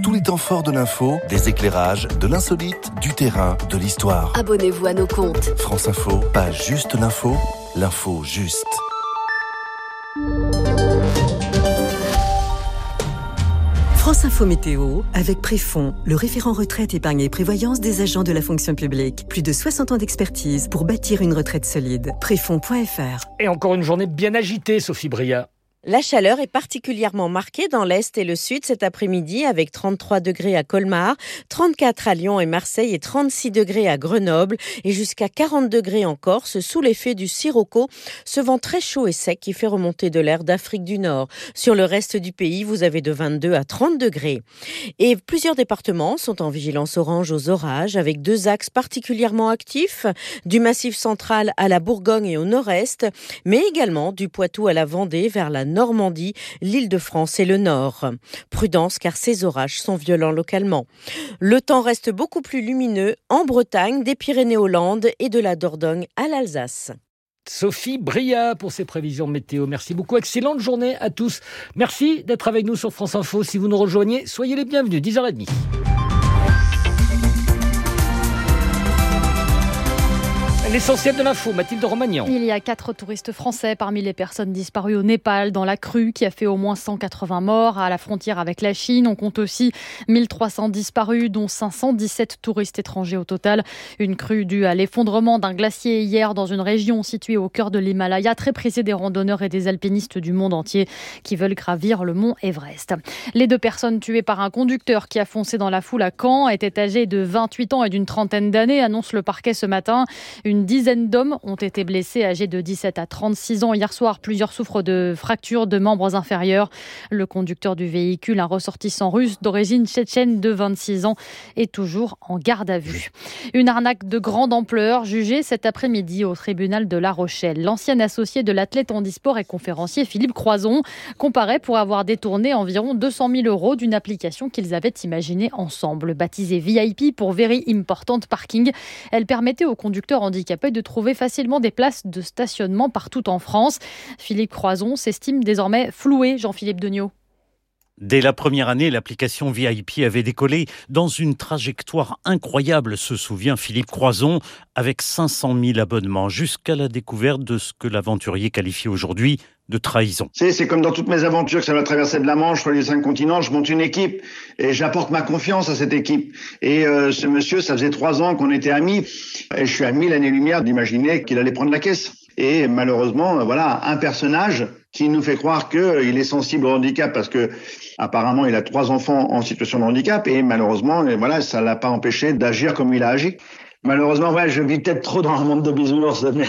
Tous les temps forts de l'info, des éclairages, de l'insolite, du terrain, de l'histoire. Abonnez-vous à nos comptes. France Info, pas juste l'info juste. France Info Météo, avec Préfond, le référent retraite, épargne et prévoyance des agents de la fonction publique. Plus de 60 ans d'expertise pour bâtir une retraite solide. Préfond.fr. Et encore une journée bien agitée, Sophie Bria. La chaleur est particulièrement marquée dans l'Est et le Sud cet après-midi avec 33 degrés à Colmar, 34 à Lyon et Marseille et 36 degrés à Grenoble et jusqu'à 40 degrés en Corse sous l'effet du sirocco, ce vent très chaud et sec qui fait remonter de l'air d'Afrique du Nord. Sur le reste du pays, vous avez de 22 à 30 degrés. Et plusieurs départements sont en vigilance orange aux orages avec 2 axes particulièrement actifs, du Massif central à la Bourgogne et au nord-est, mais également du Poitou à la Vendée vers la Normandie, l'Île-de-France et le Nord. Prudence car ces orages sont violents localement. Le temps reste beaucoup plus lumineux en Bretagne, des Pyrénées aux Landes et de la Dordogne à l'Alsace. Sophie Bria pour ces prévisions météo. Merci beaucoup. Excellente journée à tous. Merci d'être avec nous sur France Info. Si vous nous rejoignez, soyez les bienvenus. 10h30. L'essentiel de l'info, Mathilde Romagnan. Il y a 4 touristes français parmi les personnes disparues au Népal dans la crue qui a fait au moins 180 morts à la frontière avec la Chine. On compte aussi 1300 disparus, dont 517 touristes étrangers au total. Une crue due à l'effondrement d'un glacier hier dans une région située au cœur de l'Himalaya, très prisée des randonneurs et des alpinistes du monde entier qui veulent gravir le mont Everest. Les 2 personnes tuées par un conducteur qui a foncé dans la foule à Caen étaient âgées de 28 ans et d'une trentaine d'années, annonce le parquet ce matin. Une dizaine d'hommes ont été blessés, âgés de 17 à 36 ans. Hier soir, plusieurs souffrent de fractures de membres inférieurs. Le conducteur du véhicule, un ressortissant russe d'origine tchétchène de 26 ans, est toujours en garde à vue. Une arnaque de grande ampleur jugée cet après-midi au tribunal de La Rochelle. L'ancien associé de l'athlète handisport et conférencier Philippe Croizon comparaît pour avoir détourné environ 200 000 € d'une application qu'ils avaient imaginée ensemble. Baptisée VIP pour Very Important Parking, elle permettait aux conducteurs handicapés de trouver facilement des places de stationnement partout en France. Philippe Croizon s'estime désormais floué, Jean-Philippe Degnaud. Dès la première année, l'application VIP avait décollé dans une trajectoire incroyable, se souvient Philippe Croizon, avec 500 000 abonnements, jusqu'à la découverte de ce que l'aventurier qualifie aujourd'hui de trahison. C'est comme dans toutes mes aventures, que ça va traverser de la Manche, sur les 5 continents, je monte une équipe et j'apporte ma confiance à cette équipe. Et ce monsieur, ça faisait 3 ans qu'on était amis et je suis à 1000 années-lumière d'imaginer qu'il allait prendre la caisse. Et malheureusement, voilà, un personnage qui nous fait croire qu'il est sensible au handicap parce que apparemment il a 3 enfants en situation de handicap et malheureusement, voilà, ça l'a pas empêché d'agir comme il a agi. Malheureusement, ouais, je vis peut-être trop dans un monde de bisounours, mais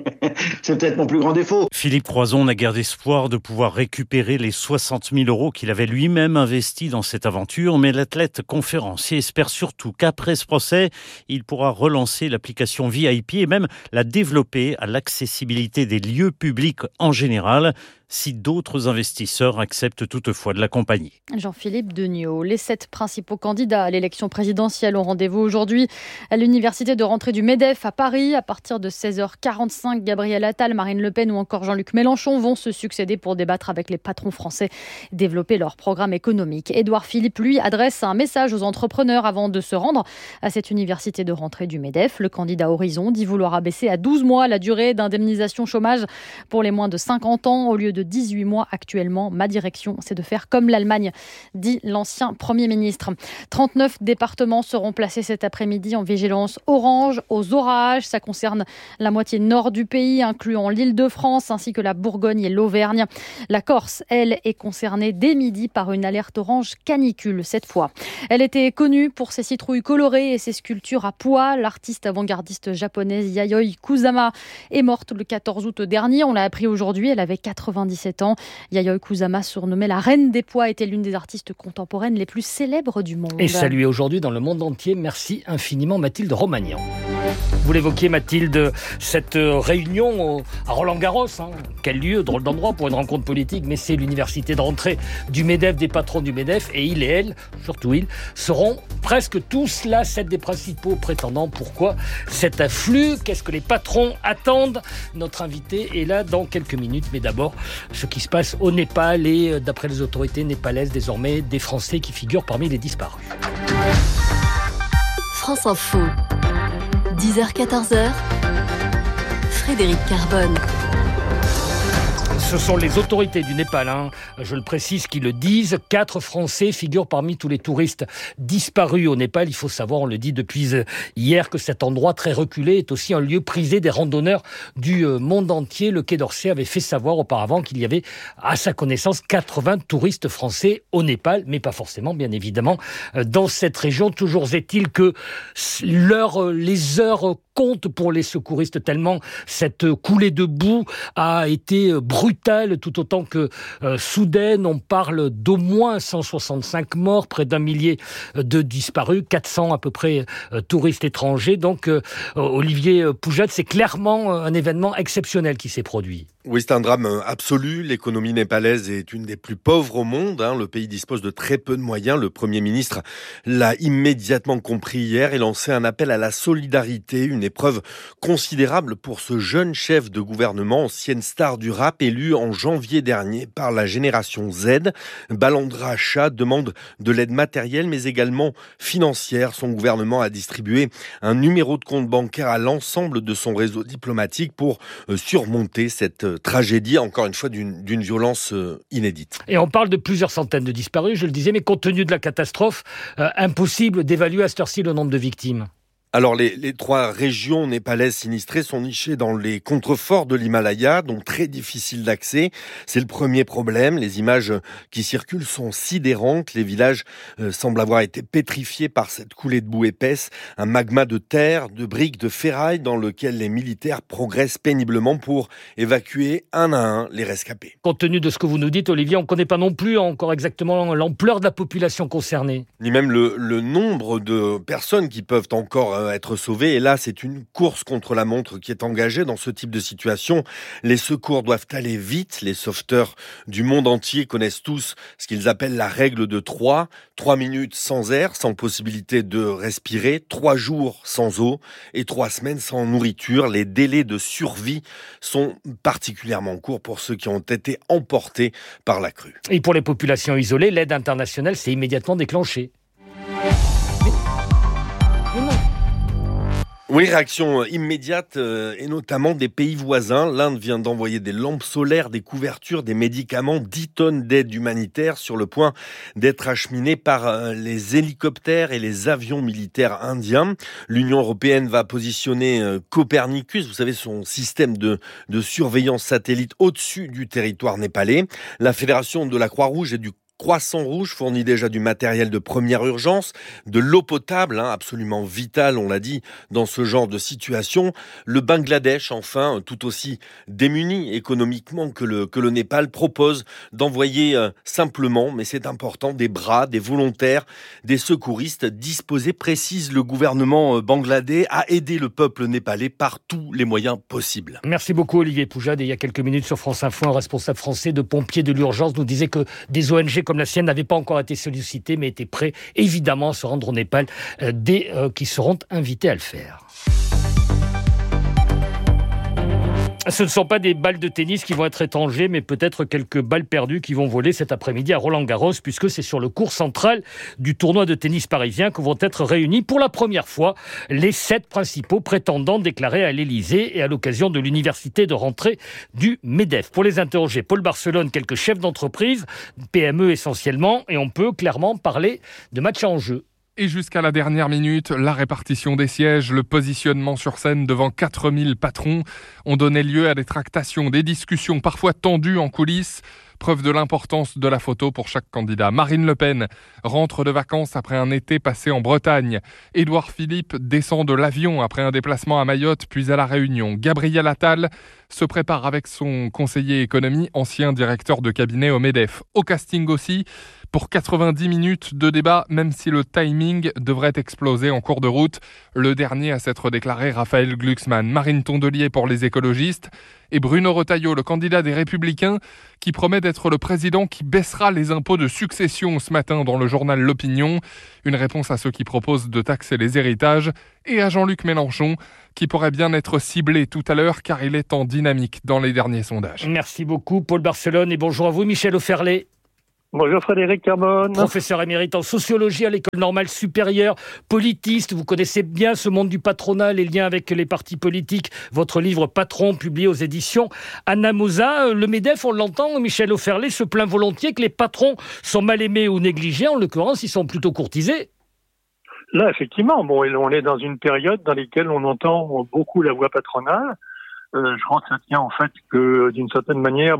c'est peut-être mon plus grand défaut. Philippe Croizon n'a guère d'espoir de pouvoir récupérer les 60 000 € qu'il avait lui-même investis dans cette aventure, mais l'athlète conférencier espère surtout qu'après ce procès, il pourra relancer l'application VIP et même la développer à l'accessibilité des lieux publics en général, si d'autres investisseurs acceptent toutefois de l'accompagner. Jean-Philippe Degnaud. Les 7 principaux candidats à l'élection présidentielle ont rendez-vous aujourd'hui à l'université de rentrée du MEDEF à Paris. À partir de 16h45, Gabriel Attal, Marine Le Pen ou encore Jean-Luc Mélenchon vont se succéder pour débattre avec les patrons français, développer leur programme économique. Édouard Philippe, lui, adresse un message aux entrepreneurs avant de se rendre à cette université de rentrée du MEDEF. Le candidat Horizon dit vouloir abaisser à 12 mois la durée d'indemnisation chômage pour les moins de 50 ans au lieu de 18 mois actuellement. Ma direction, c'est de faire comme l'Allemagne, dit l'ancien Premier ministre. 39 départements seront placés cet après-midi en vigilance orange aux orages. Ça concerne la moitié nord du pays, incluant l'Île-de-France ainsi que la Bourgogne et l'Auvergne. La Corse, elle, est concernée dès midi par une alerte orange canicule cette fois. Elle était connue pour ses citrouilles colorées et ses sculptures à pois. L'artiste avant-gardiste japonaise Yayoi Kusama est morte le 14 août dernier. On l'a appris aujourd'hui, elle avait 97 ans. Yayoi Kusama, surnommée la reine des pois, était l'une des artistes contemporaines les plus célèbres du monde. Et saluée aujourd'hui dans le monde entier. Merci infiniment Mathilde Romagnan. Vous l'évoquiez, Mathilde, cette réunion à Roland-Garros, quel lieu, drôle d'endroit pour une rencontre politique, mais c'est l'université de rentrée du MEDEF, des patrons du MEDEF, et il et elle, surtout ils, seront presque tous là, 7 des principaux prétendants. Pourquoi cet afflux? Qu'est-ce que les patrons attendent? Notre invité est là dans quelques minutes, mais d'abord, ce qui se passe au Népal et, d'après les autorités népalaises, désormais, des Français qui figurent parmi les disparus. France Info. 10h-14h, Frédéric Carbone. Ce sont les autorités du Népal, je le précise, qui le disent. 4 Français figurent parmi tous les touristes disparus au Népal. Il faut savoir, on le dit depuis hier, que cet endroit très reculé est aussi un lieu prisé des randonneurs du monde entier. Le Quai d'Orsay avait fait savoir auparavant qu'il y avait, à sa connaissance, 80 touristes français au Népal, mais pas forcément, bien évidemment, dans cette région. Toujours est-il que les heures comptent pour les secouristes, tellement cette coulée de boue a été brutale, tout autant que soudaine. On parle d'au moins 165 morts, près d'1 millier de disparus, 400 à peu près touristes étrangers. Donc Olivier Poujade, c'est clairement un événement exceptionnel qui s'est produit. Oui, c'est un drame absolu. L'économie népalaise est une des plus pauvres au monde. Le pays dispose de très peu de moyens. Le Premier ministre l'a immédiatement compris hier et lancé un appel à la solidarité, une épreuve considérable pour ce jeune chef de gouvernement, ancienne star du rap, élu en janvier dernier par la génération Z. Balandra Shah demande de l'aide matérielle mais également financière. Son gouvernement a distribué un numéro de compte bancaire à l'ensemble de son réseau diplomatique pour surmonter cette tragédie, encore une fois, d'une violence inédite. Et on parle de plusieurs centaines de disparus, je le disais, mais compte tenu de la catastrophe, impossible d'évaluer à cette heure-ci le nombre de victimes. Alors, les 3 régions népalaises sinistrées sont nichées dans les contreforts de l'Himalaya, donc très difficiles d'accès. C'est le premier problème. Les images qui circulent sont sidérantes. Les villages semblent avoir été pétrifiés par cette coulée de boue épaisse. Un magma de terre, de briques, de ferraille dans lequel les militaires progressent péniblement pour évacuer un à un les rescapés. Compte tenu de ce que vous nous dites, Olivier, on ne connaît pas non plus encore exactement l'ampleur de la population concernée. Ni même le nombre de personnes qui peuvent encore être sauvés. Et là, c'est une course contre la montre qui est engagée dans ce type de situation. Les secours doivent aller vite. Les sauveteurs du monde entier connaissent tous ce qu'ils appellent la règle de 3. 3 minutes sans air, sans possibilité de respirer. 3 jours sans eau et 3 semaines sans nourriture. Les délais de survie sont particulièrement courts pour ceux qui ont été emportés par la crue. Et pour les populations isolées, l'aide internationale s'est immédiatement déclenchée. Mais non. Oui, réaction immédiate et notamment des pays voisins. L'Inde vient d'envoyer des lampes solaires, des couvertures, des médicaments, 10 tonnes d'aide humanitaire sur le point d'être acheminées par les hélicoptères et les avions militaires indiens. L'Union européenne va positionner Copernicus, vous savez, son système de surveillance satellite au-dessus du territoire népalais. La Fédération de la Croix-Rouge et du Croissant-Rouge fournit déjà du matériel de première urgence, de l'eau potable, absolument vitale, on l'a dit, dans ce genre de situation. Le Bangladesh, enfin, tout aussi démuni économiquement que le Népal, propose d'envoyer simplement, mais c'est important, des bras, des volontaires, des secouristes disposés, précise le gouvernement bangladais, à aider le peuple népalais par tous les moyens possibles. Merci beaucoup Olivier Poujade. Et il y a quelques minutes sur France Info, un responsable français de pompiers de l'urgence nous disait que des ONG comme la sienne n'avaient pas encore été sollicités, mais étaient prêts évidemment à se rendre au Népal dès qu'ils seront invités à le faire. Ce ne sont pas des balles de tennis qui vont être étrangers, mais peut-être quelques balles perdues qui vont voler cet après-midi à Roland-Garros, puisque c'est sur le court central du tournoi de tennis parisien que vont être réunis pour la première fois les 7 principaux prétendants déclarés à l'Élysée et à l'occasion de l'université de rentrée du MEDEF. Pour les interroger, Paul Barcelone, quelques chefs d'entreprise, PME essentiellement, et on peut clairement parler de match en jeu. Et jusqu'à la dernière minute, la répartition des sièges, le positionnement sur scène devant 4000 patrons ont donné lieu à des tractations, des discussions parfois tendues en coulisses. Preuve de l'importance de la photo pour chaque candidat. Marine Le Pen rentre de vacances après un été passé en Bretagne. Édouard Philippe descend de l'avion après un déplacement à Mayotte puis à La Réunion. Gabriel Attal se prépare avec son conseiller économie, ancien directeur de cabinet au MEDEF. Au casting aussi, pour 90 minutes de débat, même si le timing devrait exploser en cours de route. Le dernier à s'être déclaré, Raphaël Glucksmann. Marine Tondelier pour les écologistes et Bruno Retailleau, le candidat des Républicains, qui promet d'être le président qui baissera les impôts de succession ce matin dans le journal L'Opinion. Une réponse à ceux qui proposent de taxer les héritages et à Jean-Luc Mélenchon, qui pourrait bien être ciblé tout à l'heure car il est en dynamique dans les derniers sondages. Merci beaucoup Paul Barcelone et bonjour à vous Michel Auferlet. Bonjour Frédéric Carbone. Professeur émérite en sociologie à l'École normale supérieure, politiste, vous connaissez bien ce monde du patronat, les liens avec les partis politiques. Votre livre Patron, publié aux éditions Anamosa. Le MEDEF, on l'entend, Michel Auferlet se plaint volontiers que les patrons sont mal aimés ou négligés. En l'occurrence, ils sont plutôt courtisés. Là, effectivement, on est dans une période dans laquelle on entend beaucoup la voix patronale. Je crois que ça tient en fait que d'une certaine manière,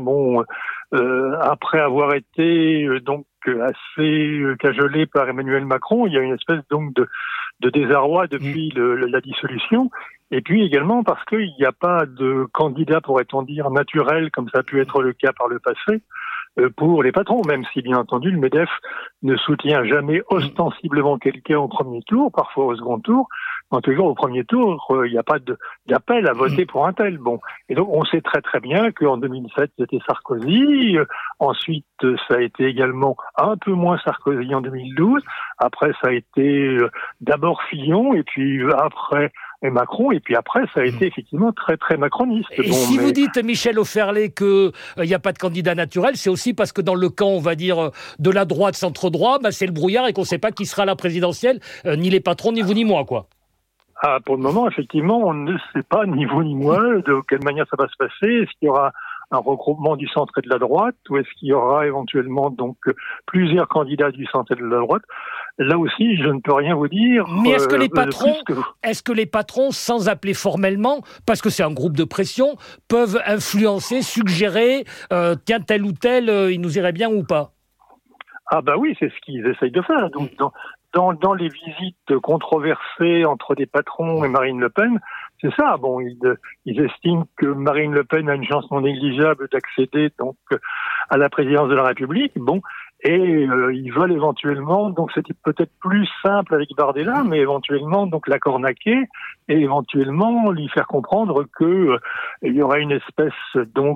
après avoir été donc assez cajolé par Emmanuel Macron, il y a une espèce donc de désarroi depuis la dissolution. Et puis également parce qu'il n'y a pas de candidat, pourrait-on dire, naturel, comme ça a pu être le cas par le passé, pour les patrons, même si bien entendu le MEDEF ne soutient jamais ostensiblement quelqu'un au premier tour, parfois au second tour. En tout cas, au premier tour, il n'y a pas d'appel à voter pour un tel. Bon. Et donc, on sait très très bien qu'en 2007, c'était Sarkozy. Ensuite, ça a été également un peu moins Sarkozy en 2012. Après, ça a été d'abord Fillon, et puis après Macron, et puis après, ça a été effectivement très très macroniste. Et si vous dites, Michel Auferlet, qu'il n'y a pas de candidat naturel, c'est aussi parce que dans le camp, on va dire, de la droite, centre-droit, c'est le brouillard et qu'on ne sait pas qui sera la présidentielle, ni les patrons, ni vous ni moi, quoi. Ah, pour le moment, effectivement, on ne sait pas, ni vous ni moi, de quelle manière ça va se passer. Est-ce qu'il y aura un regroupement du centre et de la droite, ou est-ce qu'il y aura éventuellement donc plusieurs candidats du centre et de la droite? Là aussi, je ne peux rien vous dire. Mais est-ce que les patrons, sans appeler formellement, parce que c'est un groupe de pression, peuvent influencer, suggérer, tiens, tel ou tel, il nous irait bien ou pas? Ah bah oui, c'est ce qu'ils essayent de faire. Donc, dans les visites controversées entre des patrons et Marine Le Pen, c'est ça. Bon, ils estiment que Marine Le Pen a une chance non négligeable d'accéder donc à la présidence de la République. Bon, et ils veulent éventuellement, donc c'était peut-être plus simple avec Bardella, mais éventuellement donc la cornaquer et éventuellement lui faire comprendre que il y aurait une espèce donc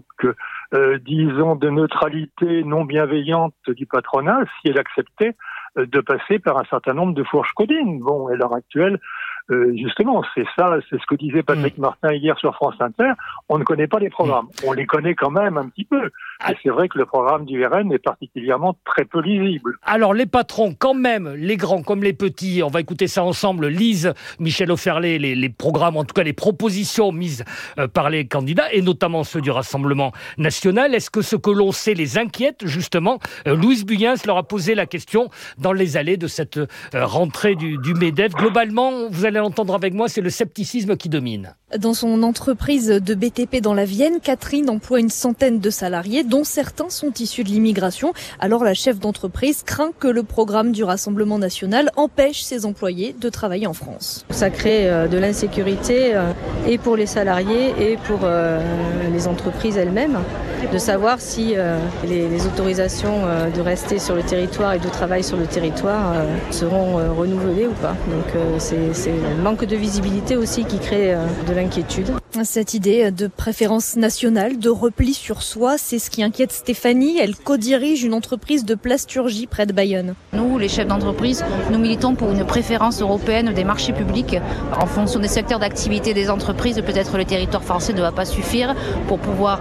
disons de neutralité non bienveillante du patronat si elle acceptait de passer par un certain nombre de fourches codines. Bon, à l'heure actuelle, justement, c'est ce que disait Patrick Martin hier sur France Inter. On ne connaît pas les programmes. On les connaît quand même un petit peu. Et c'est vrai que le programme du RN est particulièrement très peu lisible. Alors, les patrons, quand même, les grands comme les petits, on va écouter ça ensemble, lisent, Michel Auferlet, les programmes, en tout cas les propositions mises par les candidats, et notamment ceux du Rassemblement national. Est-ce que ce que l'on sait les inquiète, justement? Louise Buyens leur a posé la question dans les allées de cette rentrée du MEDEF. Globalement, vous allez l'entendre avec moi, c'est le scepticisme qui domine. Dans son entreprise de BTP dans la Vienne, Catherine emploie une centaine de salariés, dont certains sont issus de l'immigration. Alors la chef d'entreprise craint que le programme du Rassemblement national empêche ses employés de travailler en France. Ça crée de l'insécurité et pour les salariés et pour les entreprises elles-mêmes, de savoir si les autorisations de rester sur le territoire et de travail sur le territoire seront renouvelées ou pas. Donc c'est le manque de visibilité aussi qui crée de l'inquiétude. Cette idée de préférence nationale, de repli sur soi, c'est ce qui inquiète Stéphanie. Elle co-dirige une entreprise de plasturgie près de Bayonne. Nous, les chefs d'entreprise, nous militons pour une préférence européenne des marchés publics. En fonction des secteurs d'activité des entreprises, peut-être le territoire français ne va pas suffire pour pouvoir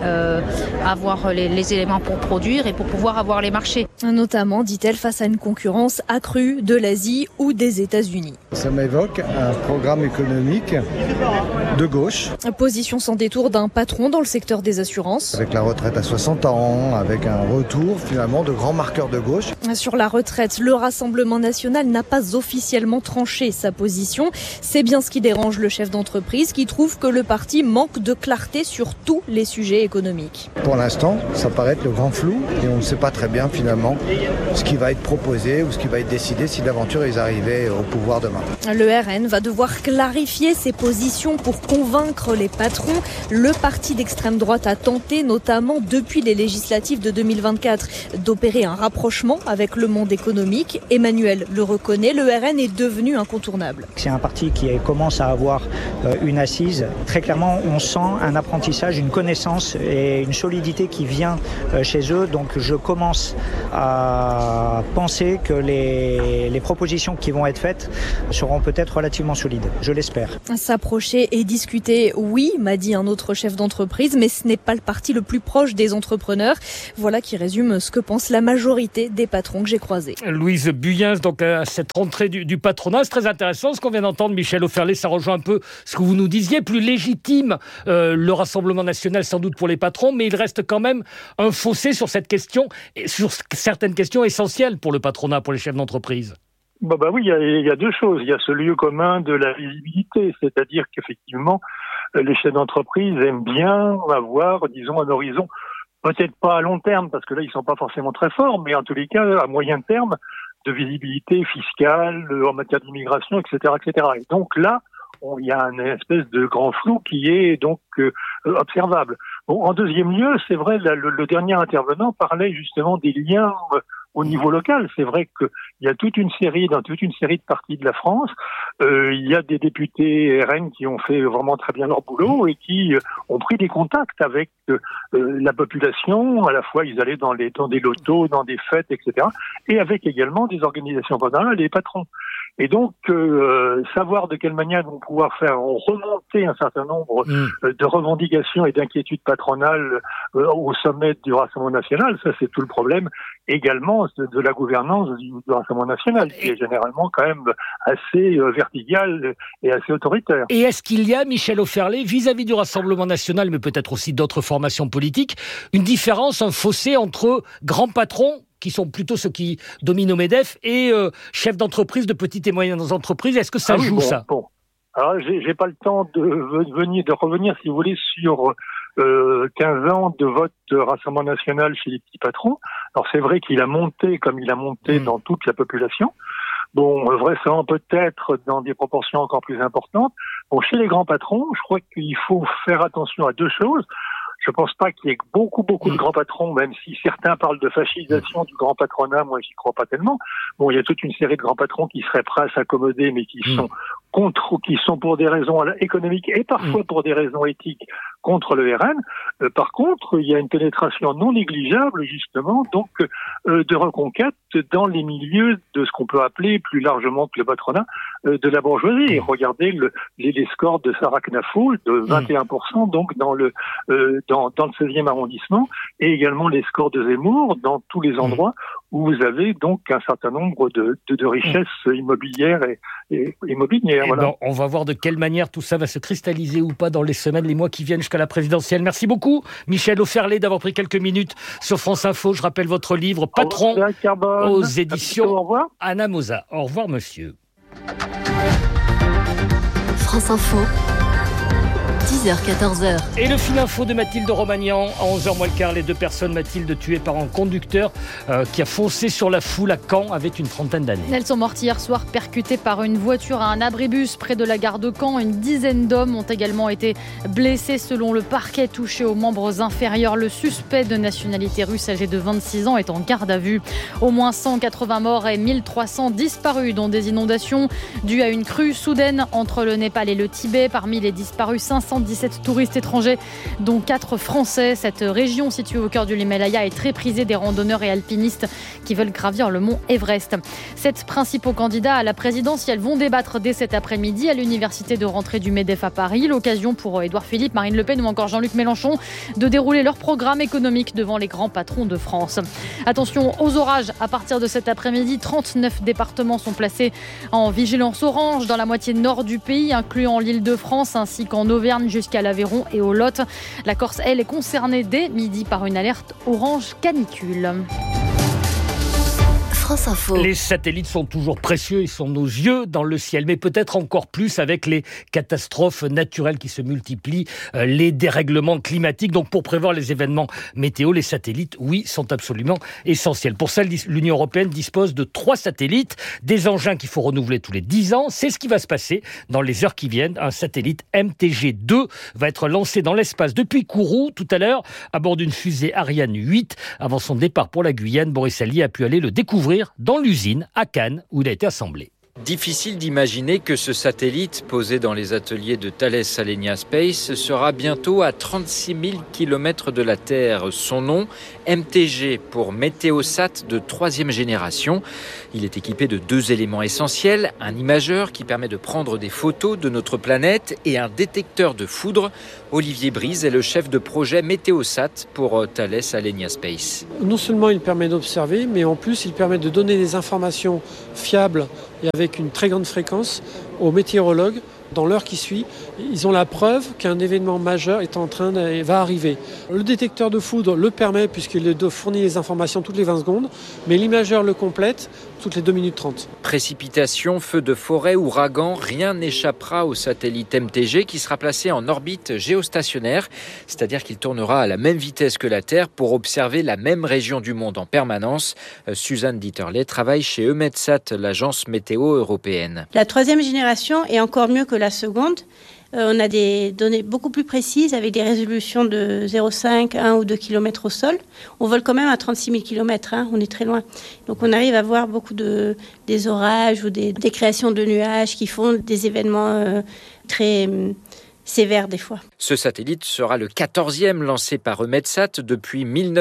avoir les éléments pour produire et pour pouvoir avoir les marchés. Notamment, dit-elle, face à une concurrence accrue de l'Asie ou des États-Unis. Ça m'évoque un programme économique de gauche. Position sans détour d'un patron dans le secteur des assurances. Avec la retraite à 60 ans, avec un retour finalement de grands marqueurs de gauche. Sur la retraite, le Rassemblement national n'a pas officiellement tranché sa position. C'est bien ce qui dérange le chef d'entreprise qui trouve que le parti manque de clarté sur tous les sujets économiques. Pour l'instant, ça paraît être le grand flou et on ne sait pas très bien finalement ce qui va être proposé ou ce qui va être décidé si d'aventure ils arrivaient au pouvoir demain. Le RN va devoir clarifier ses positions pression pour convaincre les patrons. Le parti d'extrême droite a tenté, notamment depuis les législatives de 2024, d'opérer un rapprochement avec le monde économique. Emmanuel le reconnaît, le RN est devenu incontournable. C'est un parti qui commence à avoir une assise. Très clairement, on sent un apprentissage, une connaissance et une solidité qui vient chez eux. Donc je commence à penser que les propositions qui vont être faites seront peut-être relativement solides. Je l'espère. S'approcher et discuter, oui, m'a dit un autre chef d'entreprise, mais ce n'est pas le parti le plus proche des entrepreneurs. Voilà qui résume ce que pense la majorité des patrons que j'ai croisés. Louise Buyens, donc à cette rentrée du patronat, c'est très intéressant ce qu'on vient d'entendre. Michel Offerlé, ça rejoint un peu ce que vous nous disiez, plus légitime le Rassemblement national sans doute pour les patrons, mais il reste quand même un fossé sur cette question, et sur certaines questions essentielles pour le patronat, pour les chefs d'entreprise. Oui, il y a deux choses. Il y a ce lieu commun de la visibilité, c'est-à-dire qu'effectivement, les chefs d'entreprise aiment bien avoir, disons, un horizon, peut-être pas à long terme, parce que là, ils sont pas forcément très forts, mais en tous les cas, à moyen terme, de visibilité fiscale, en matière d'immigration, etc., etc. Et donc là, il y a une espèce de grand flou qui est donc observable. Bon, en deuxième lieu, c'est vrai, le dernier intervenant parlait justement des liens au niveau local. C'est vrai qu'il y a dans toute une série de parties de la France, il y a des députés RN qui ont fait vraiment très bien leur boulot et qui ont pris des contacts avec la population. À la fois, ils allaient dans des lotos, dans des fêtes, etc. Et avec également des organisations patronales et des patrons. Et donc, savoir de quelle manière ils vont pouvoir faire remonter un certain nombre de revendications et d'inquiétudes patronales au sommet du Rassemblement national, ça c'est tout le problème également de la gouvernance du Rassemblement national, qui est généralement quand même assez verticale et assez autoritaire. Et est-ce qu'il y a, Michel Offerlé, vis-à-vis du Rassemblement national, mais peut-être aussi d'autres formations politiques, une différence, un fossé entre grands patrons qui sont plutôt ceux qui dominent au MEDEF, et chefs d'entreprise, de petites et moyennes entreprises? Est-ce que ça joue, ça? Bon. Alors, j'ai pas le temps de revenir, si vous voulez, sur 15 ans de vote Rassemblement national chez les petits patrons. Alors, c'est vrai qu'il a monté comme il a monté dans toute la population. Bon, vraisemblablement peut-être dans des proportions encore plus importantes. Bon, chez les grands patrons, je crois qu'il faut faire attention à deux choses. Je pense pas qu'il y ait beaucoup de grands patrons, même si certains parlent de fascisation du grand patronat, moi j'y crois pas tellement. Bon, il y a toute une série de grands patrons qui seraient prêts à s'accommoder, mais qui sont contre, qui sont pour des raisons économiques et parfois pour des raisons éthiques contre le RN. Par contre, il y a une pénétration non négligeable, justement, donc de reconquête dans les milieux de ce qu'on peut appeler plus largement que le patronat de la bourgeoisie. Et regardez les scores de Sarah Knafoul de 21%, donc dans le 16e arrondissement, et également les scores de Zemmour dans tous les endroits où vous avez donc un certain nombre de richesses immobilières et immobilières. Voilà. Ben, on va voir de quelle manière tout ça va se cristalliser ou pas dans les semaines, les mois qui viennent jusqu'à la présidentielle. Merci beaucoup, Michel Offerlé, d'avoir pris quelques minutes sur France Info. Je rappelle votre livre, Patron, aux éditions Anna Moza. Au revoir, monsieur. France Info. 10h-14h. Et le fil info de Mathilde Romagnan, à 11h moins le quart, les deux personnes, Mathilde, tuées par un conducteur qui a foncé sur la foule à Caen avec une trentaine d'années. Elles sont mortes hier soir, percutées par une voiture à un abribus près de la gare de Caen. Une dizaine d'hommes ont également été blessés selon le parquet, touchés aux membres inférieurs. Le suspect de nationalité russe âgé de 26 ans est en garde à vue. Au moins 180 morts et 1300 disparus, dont des inondations dues à une crue soudaine entre le Népal et le Tibet. Parmi les disparus, 517 touristes étrangers, dont 4 Français. Cette région située au cœur de l'Himalaya est très prisée des randonneurs et alpinistes qui veulent gravir le mont Everest. 7 principaux candidats à la présidentielle vont débattre dès cet après-midi à l'université de rentrée du MEDEF à Paris. L'occasion pour Édouard Philippe, Marine Le Pen ou encore Jean-Luc Mélenchon de dérouler leur programme économique devant les grands patrons de France. Attention aux orages à partir de cet après-midi. 39 départements sont placés en vigilance orange dans la moitié nord du pays, incluant l'Île-de-France ainsi qu'en Auvergne jusqu'à l'Aveyron et au Lot. La Corse, elle, est concernée dès midi par une alerte orange canicule. France Info. Les satellites sont toujours précieux, ils sont nos yeux dans le ciel, mais peut-être encore plus avec les catastrophes naturelles qui se multiplient, les dérèglements climatiques. Donc pour prévoir les événements météo, les satellites, oui, sont absolument essentiels. Pour ça, l'Union européenne dispose de 3 satellites, des engins qu'il faut renouveler tous les 10 ans. C'est ce qui va se passer dans les heures qui viennent. Un satellite MTG-2 va être lancé dans l'espace depuis Kourou tout à l'heure à bord d'une fusée Ariane 8. Avant son départ pour la Guyane, Boris Allier a pu aller le découvrir dans l'usine à Cannes où il a été assemblé. Difficile d'imaginer que ce satellite, posé dans les ateliers de Thales Alenia Space, sera bientôt à 36 000 km de la Terre. Son nom, MTG, pour Météosat de 3e génération. Il est équipé de 2 éléments essentiels, un imageur qui permet de prendre des photos de notre planète et un détecteur de foudre. Olivier Brise est le chef de projet Météosat pour Thales Alenia Space. Non seulement il permet d'observer, mais en plus il permet de donner des informations fiables et avec une très grande fréquence aux météorologues dans l'heure qui suit. Ils ont la preuve qu'un événement majeur va arriver. Le détecteur de foudre le permet puisqu'il fournit les informations toutes les 20 secondes, mais l'imageur le complète toutes les 2 minutes 30. Précipitations, feux de forêt, ouragans, rien n'échappera au satellite MTG qui sera placé en orbite géostationnaire, c'est-à-dire qu'il tournera à la même vitesse que la Terre pour observer la même région du monde en permanence. Suzanne Dieterle travaille chez EUMETSAT, l'agence météo européenne. La 3e génération est encore mieux que la seconde. On a des données beaucoup plus précises avec des résolutions de 0,5, 1 ou 2 km au sol. On vole quand même à 36 000 km, on est très loin. Donc on arrive à voir beaucoup des orages ou des créations de nuages qui font des événements très sévère des fois. Ce satellite sera le 14e lancé par EUMETSAT depuis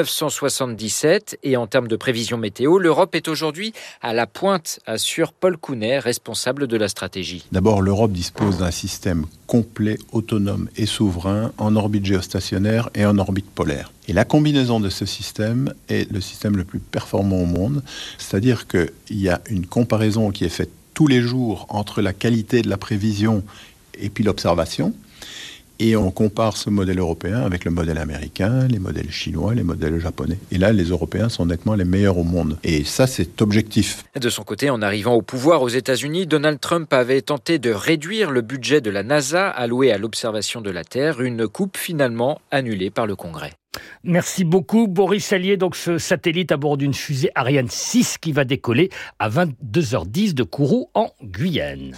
1977 et en termes de prévision météo, l'Europe est aujourd'hui à la pointe, assure Paul Counet, responsable de la stratégie. D'abord, l'Europe dispose d'un système complet, autonome et souverain en orbite géostationnaire et en orbite polaire. Et la combinaison de ce système est le système le plus performant au monde, c'est-à-dire qu'il y a une comparaison qui est faite tous les jours entre la qualité de la prévision et puis l'observation. Et on compare ce modèle européen avec le modèle américain, les modèles chinois, les modèles japonais. Et là, les Européens sont nettement les meilleurs au monde. Et ça, c'est objectif. De son côté, en arrivant au pouvoir aux États-Unis, Donald Trump avait tenté de réduire le budget de la NASA alloué à l'observation de la Terre, une coupe finalement annulée par le Congrès. Merci beaucoup Boris Allier. Donc ce satellite à bord d'une fusée Ariane 6 qui va décoller à 22h10 de Kourou en Guyane.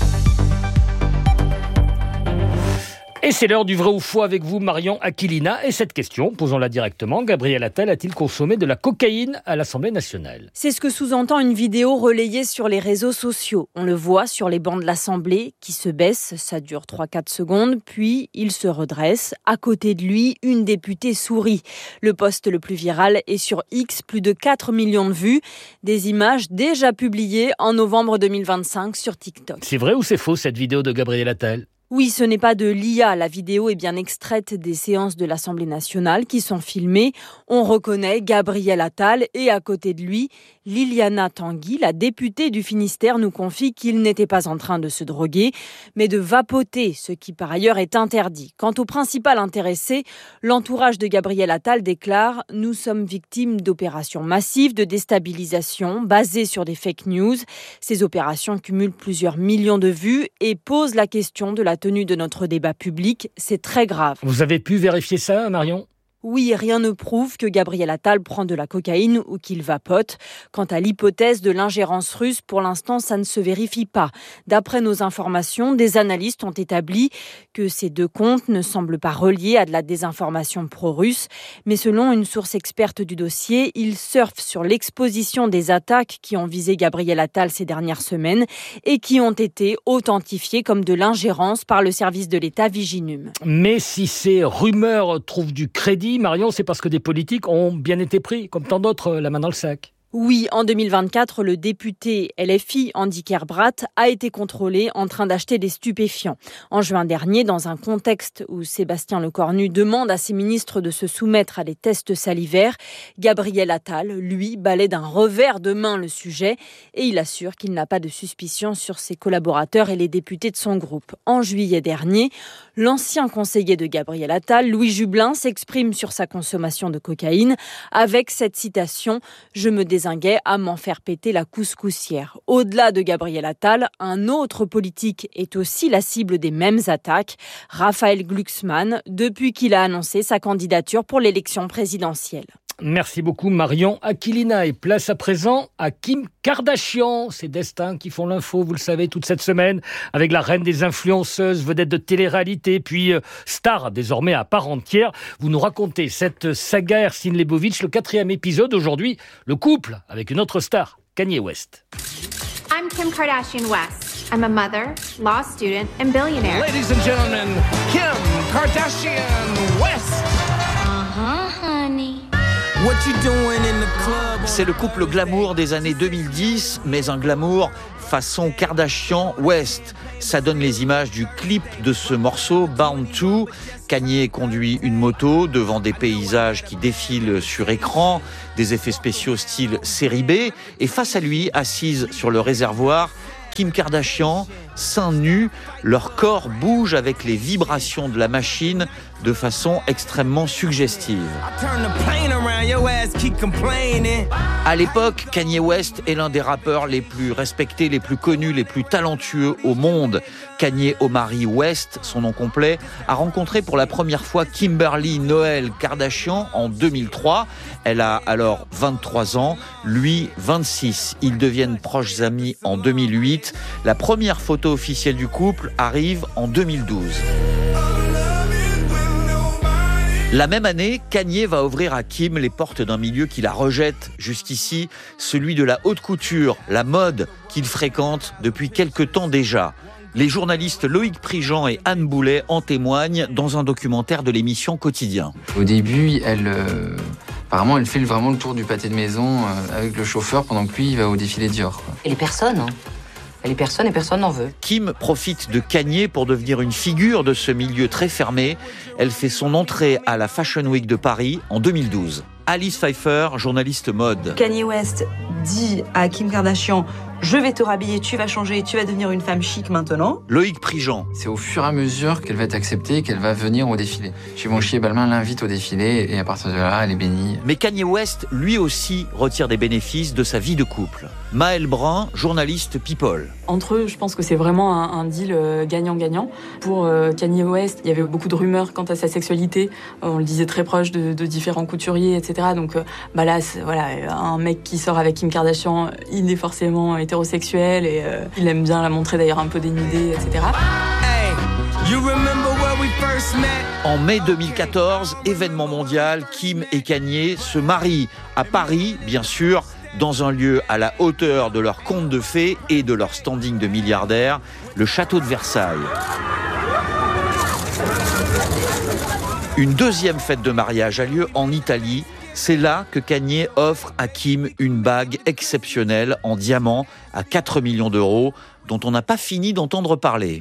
Et c'est l'heure du vrai ou faux avec vous, Marion Aquilina. Et cette question, posons-la directement. Gabriel Attal a-t-il consommé de la cocaïne à l'Assemblée nationale ? C'est ce que sous-entend une vidéo relayée sur les réseaux sociaux. On le voit sur les bancs de l'Assemblée qui se baisse, ça dure 3-4 secondes, puis il se redresse. À côté de lui, une députée sourit. Le post le plus viral est sur X, plus de 4 millions de vues. Des images déjà publiées en novembre 2025 sur TikTok. C'est vrai ou c'est faux cette vidéo de Gabriel Attal ? Oui, ce n'est pas de l'IA. La vidéo est bien extraite des séances de l'Assemblée nationale qui sont filmées. On reconnaît Gabriel Attal et à côté de lui, Liliana Tanguy, la députée du Finistère, nous confie qu'il n'était pas en train de se droguer, mais de vapoter, ce qui par ailleurs est interdit. Quant au principal intéressé, l'entourage de Gabriel Attal déclare « Nous sommes victimes d'opérations massives de déstabilisation basées sur des fake news. Ces opérations cumulent plusieurs millions de vues et posent la question de la tenue de notre débat public. C'est très grave. » Vous avez pu vérifier ça, Marion ? Oui, rien ne prouve que Gabriel Attal prend de la cocaïne ou qu'il vapote. Quant à l'hypothèse de l'ingérence russe, pour l'instant, ça ne se vérifie pas. D'après nos informations, des analystes ont établi que ces deux comptes ne semblent pas reliés à de la désinformation pro-russe. Mais selon une source experte du dossier, ils surfent sur l'exposition des attaques qui ont visé Gabriel Attal ces dernières semaines et qui ont été authentifiées comme de l'ingérence par le service de l'État Viginum. Mais si ces rumeurs trouvent du crédit, Marion, c'est parce que des politiques ont bien été pris, comme tant d'autres, la main dans le sac. Oui, en 2024, le député LFI, Andy Kerbrat, a été contrôlé en train d'acheter des stupéfiants. En juin dernier, dans un contexte où Sébastien Lecornu demande à ses ministres de se soumettre à des tests salivaires, Gabriel Attal, lui, balaie d'un revers de main le sujet et il assure qu'il n'a pas de suspicion sur ses collaborateurs et les députés de son groupe. En juillet dernier, l'ancien conseiller de Gabriel Attal, Louis Jubelin, s'exprime sur sa consommation de cocaïne avec cette citation « Je me dézinguait à m'en faire péter la couscoussière. Au-delà de Gabriel Attal, un autre politique est aussi la cible des mêmes attaques, Raphaël Glucksmann, depuis qu'il a annoncé sa candidature pour l'élection présidentielle. Merci beaucoup Marion Aquilina. Et place à présent à Kim Kardashian. Ces destins qui font l'info, vous le savez, toute cette semaine, avec la reine des influenceuses, vedette de télé-réalité, puis star désormais à part entière. Vous nous racontez cette saga Ersin Lebovitch, le 4e épisode. Aujourd'hui, le couple avec une autre star, Kanye West. I'm Kim Kardashian West. I'm a mother, law student, and billionaire. Ladies and gentlemen, Kim Kardashian West. Honey. C'est le couple glamour des années 2010, mais un glamour façon Kardashian-West. Ça donne les images du clip de ce morceau, Bound to. Kanye conduit une moto devant des paysages qui défilent sur écran, des effets spéciaux style série B. Et face à lui, assise sur le réservoir, Kim Kardashian, seins nus, leur corps bouge avec les vibrations de la machine de façon extrêmement suggestive. À l'époque, Kanye West est l'un des rappeurs les plus respectés, les plus connus, les plus talentueux au monde. Kanye Omari West, son nom complet, a rencontré pour la première fois Kimberly Noel Kardashian en 2003. Elle a alors 23 ans, lui 26. Ils deviennent proches amis en 2008. La première photo officielle du couple arrive en 2012. La même année, Kanye va ouvrir à Kim les portes d'un milieu qui la rejette jusqu'ici, celui de la haute couture, la mode qu'il fréquente depuis quelque temps déjà. Les journalistes Loïc Prigent et Anne Boulet en témoignent dans un documentaire de l'émission Quotidien. Au début, apparemment, elle fait vraiment le tour du pâté de maison avec le chauffeur pendant que lui, il va au défilé Dior. Et les personnes, Elle est personne et personne n'en veut. Kim profite de Kanye pour devenir une figure de ce milieu très fermé. Elle fait son entrée à la Fashion Week de Paris en 2012. Alice Pfeiffer, journaliste mode. Kanye West dit à Kim Kardashian « Je vais te rhabiller, tu vas changer, tu vas devenir une femme chic maintenant. » Loïc Prigent. C'est au fur et à mesure qu'elle va être acceptée, qu'elle va venir au défilé. Givenchy et Balmain l'invitent au défilé et à partir de là, elle est bénie. Mais Kanye West, lui aussi, retire des bénéfices de sa vie de couple. Maëlle Brun, journaliste People. Entre eux, je pense que c'est vraiment un deal gagnant-gagnant. Pour Kanye West, il y avait beaucoup de rumeurs quant à sa sexualité. On le disait très proche de différents couturiers, etc. Donc là, voilà, un mec qui sort avec Kim Kardashian, il est forcément hétérosexuel et il aime bien la montrer d'ailleurs un peu dénudée, etc. En mai 2014, événement mondial, Kim et Kanye se marient à Paris, bien sûr, dans un lieu à la hauteur de leur conte de fées et de leur standing de milliardaires, le château de Versailles. Une deuxième fête de mariage a lieu en Italie. C'est là que Kanye offre à Kim une bague exceptionnelle en diamant à 4 millions d'euros, dont on n'a pas fini d'entendre parler.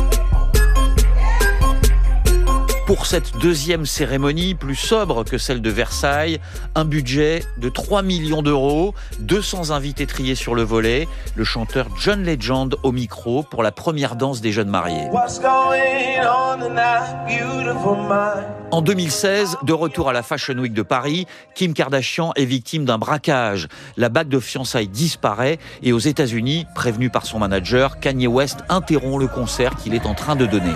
Pour cette deuxième cérémonie, plus sobre que celle de Versailles, un budget de 3 millions d'euros, 200 invités triés sur le volet, le chanteur John Legend au micro pour la première danse des jeunes mariés. En 2016, de retour à la Fashion Week de Paris, Kim Kardashian est victime d'un braquage. La bague de fiançailles disparaît et aux États-Unis, prévenu par son manager, Kanye West interrompt le concert qu'il est en train de donner.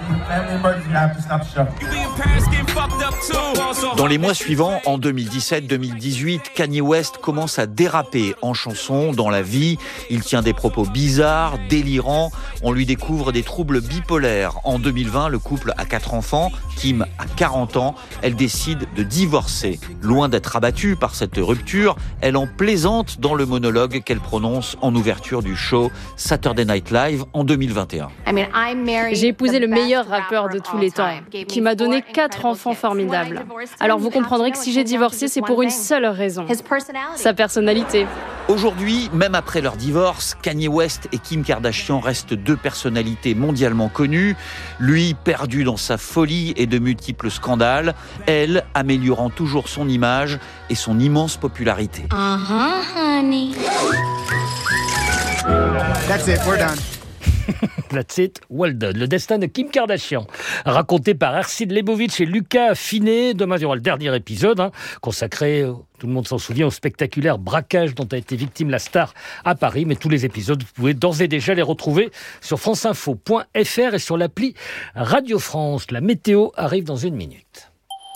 Dans les mois suivants, en 2017-2018, Kanye West commence à déraper en chanson, dans la vie. Il tient des propos bizarres, délirants. On lui découvre des troubles bipolaires. En 2020, le couple a 4 enfants. Kim a 40 ans. Elle décide de divorcer. Loin d'être abattue par cette rupture, elle en plaisante dans le monologue qu'elle prononce en ouverture du show Saturday Night Live en 2021. J'ai épousé le meilleur rappeur de tous les temps, qui m'a donné 4 enfants formidables. Alors vous comprendrez que si j'ai divorcé, c'est pour une seule raison, sa personnalité. Aujourd'hui, même après leur divorce, Kanye West et Kim Kardashian restent 2 personnalités mondialement connues. Lui, perdu dans sa folie et de multiples scandales. Elle, améliorant toujours son image et son immense popularité. Honey. That's it, we're done. That's it, well done. Le destin de Kim Kardashian, raconté par Ercide Lebovitch et Lucas Finet. Demain, il y aura le dernier épisode, consacré, tout le monde s'en souvient, au spectaculaire braquage dont a été victime la star à Paris. Mais tous les épisodes, vous pouvez d'ores et déjà les retrouver sur franceinfo.fr et sur l'appli Radio France. La météo arrive dans 1 minute.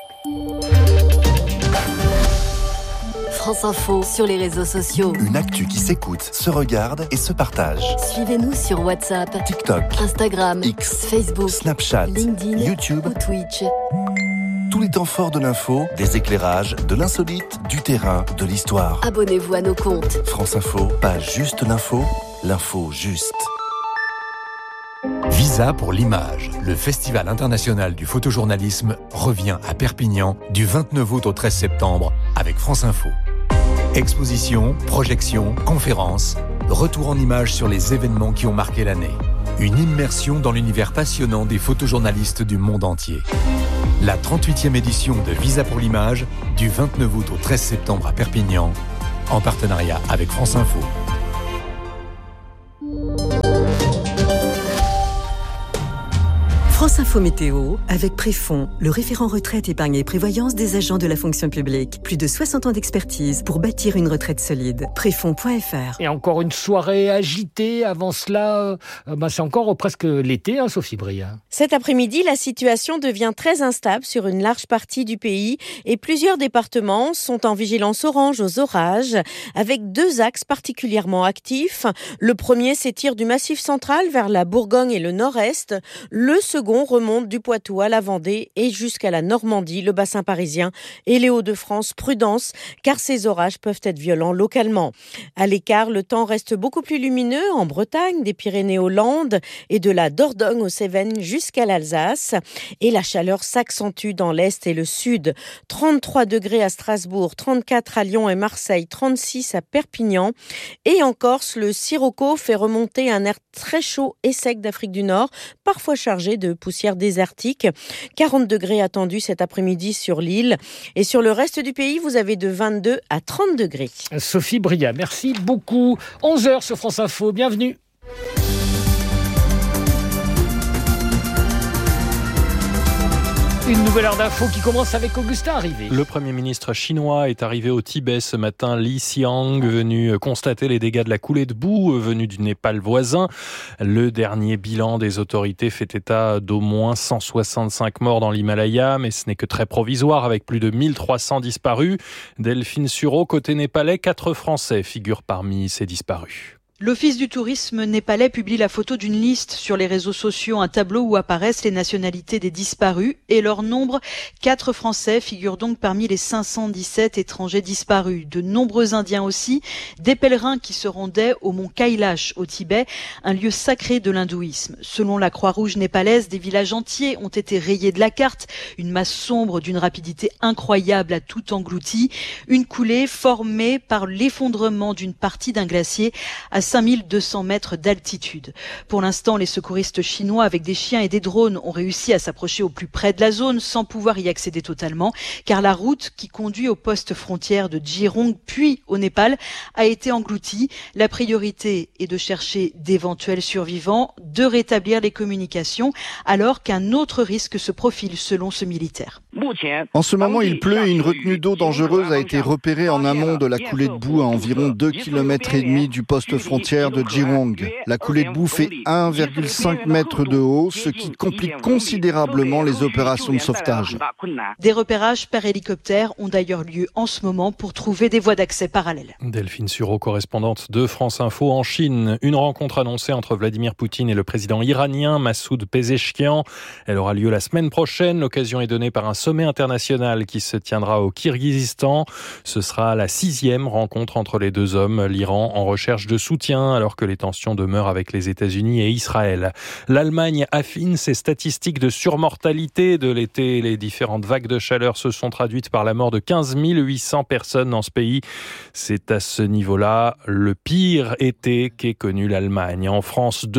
France Info sur les réseaux sociaux. Une actu qui s'écoute, se regarde et se partage. Suivez-nous sur WhatsApp, TikTok, Instagram, X, Facebook, Snapchat, LinkedIn, YouTube ou Twitch. Tous les temps forts de l'info, des éclairages, de l'insolite, du terrain, de l'histoire. Abonnez-vous à nos comptes. France Info, pas juste l'info juste. Visa pour l'image. Le Festival international du photojournalisme revient à Perpignan du 29 août au 13 septembre avec France Info. Exposition, projection, conférences, retour en images sur les événements qui ont marqué l'année. Une immersion dans l'univers passionnant des photojournalistes du monde entier. La 38e édition de Visa pour l'image du 29 août au 13 septembre à Perpignan, en partenariat avec France Info. France Info Météo, avec Préfond, le référent retraite, épargne et prévoyance des agents de la fonction publique. Plus de 60 ans d'expertise pour bâtir une retraite solide. Préfond.fr. Et encore une soirée agitée. Avant cela, c'est encore presque l'été, Sophie Bria. Cet après-midi, la situation devient très instable sur une large partie du pays et plusieurs départements sont en vigilance orange aux orages, avec 2 axes particulièrement actifs. Le premier s'étire du Massif central vers la Bourgogne et le nord-est. Le second remonte du Poitou à la Vendée et jusqu'à la Normandie, le bassin parisien et les Hauts-de-France. Prudence, car ces orages peuvent être violents localement. À l'écart, le temps reste beaucoup plus lumineux en Bretagne, des Pyrénées aux Landes et de la Dordogne aux Cévennes jusqu'à l'Alsace. Et la chaleur s'accentue dans l'est et le sud. 33 degrés à Strasbourg, 34 à Lyon et Marseille, 36 à Perpignan. Et en Corse, le sirocco fait remonter un air très chaud et sec d'Afrique du Nord, parfois chargé de poussière désertique. 40 degrés attendus cet après-midi sur l'île. Et sur le reste du pays, vous avez de 22 à 30 degrés. Sophie Bria, merci beaucoup. 11h sur France Info, bienvenue. Une nouvelle heure d'info qui commence avec Augustin Arrivé. Le Premier ministre chinois est arrivé au Tibet ce matin. Li Xiang, venu constater les dégâts de la coulée de boue venue du Népal voisin. Le dernier bilan des autorités fait état d'au moins 165 morts dans l'Himalaya, mais ce n'est que très provisoire avec plus de 1300 disparus. Delphine Sureau, côté népalais, 4 Français figurent parmi ces disparus. L'Office du tourisme népalais publie la photo d'une liste sur les réseaux sociaux, un tableau où apparaissent les nationalités des disparus et leur nombre. 4 Français figurent donc parmi les 517 étrangers disparus. De nombreux Indiens aussi, des pèlerins qui se rendaient au mont Kailash au Tibet, un lieu sacré de l'hindouisme. Selon la Croix-Rouge népalaise, des villages entiers ont été rayés de la carte. Une masse sombre d'une rapidité incroyable a tout englouti. Une coulée formée par l'effondrement d'une partie d'un glacier à 5200 mètres d'altitude. Pour l'instant, les secouristes chinois avec des chiens et des drones ont réussi à s'approcher au plus près de la zone sans pouvoir y accéder totalement, car la route qui conduit au poste frontière de Jirong puis au Népal a été engloutie. La priorité est de chercher d'éventuels survivants, de rétablir les communications, alors qu'un autre risque se profile selon ce militaire. En ce moment, il pleut et une retenue d'eau dangereuse a été repérée en amont de la coulée de boue à environ 2,5 km du poste frontière de Jirong. La coulée de boue fait 1,5 mètre de haut, ce qui complique considérablement les opérations de sauvetage. Des repérages par hélicoptère ont d'ailleurs lieu en ce moment pour trouver des voies d'accès parallèles. Delphine Sureau, correspondante de France Info en Chine. Une rencontre annoncée entre Vladimir Poutine et le président iranien Massoud Pezeshkian. Elle aura lieu la semaine prochaine. L'occasion est donnée par un sommet international qui se tiendra au Kirghizistan. Ce sera la 6e rencontre entre les deux hommes. L'Iran en recherche de soutien alors que les tensions demeurent avec les États-Unis et Israël. L'Allemagne affine ses statistiques de surmortalité de l'été. Les différentes vagues de chaleur se sont traduites par la mort de 15 800 personnes dans ce pays. C'est à ce niveau-là le pire été qu'ait connu l'Allemagne. En France, 2 départements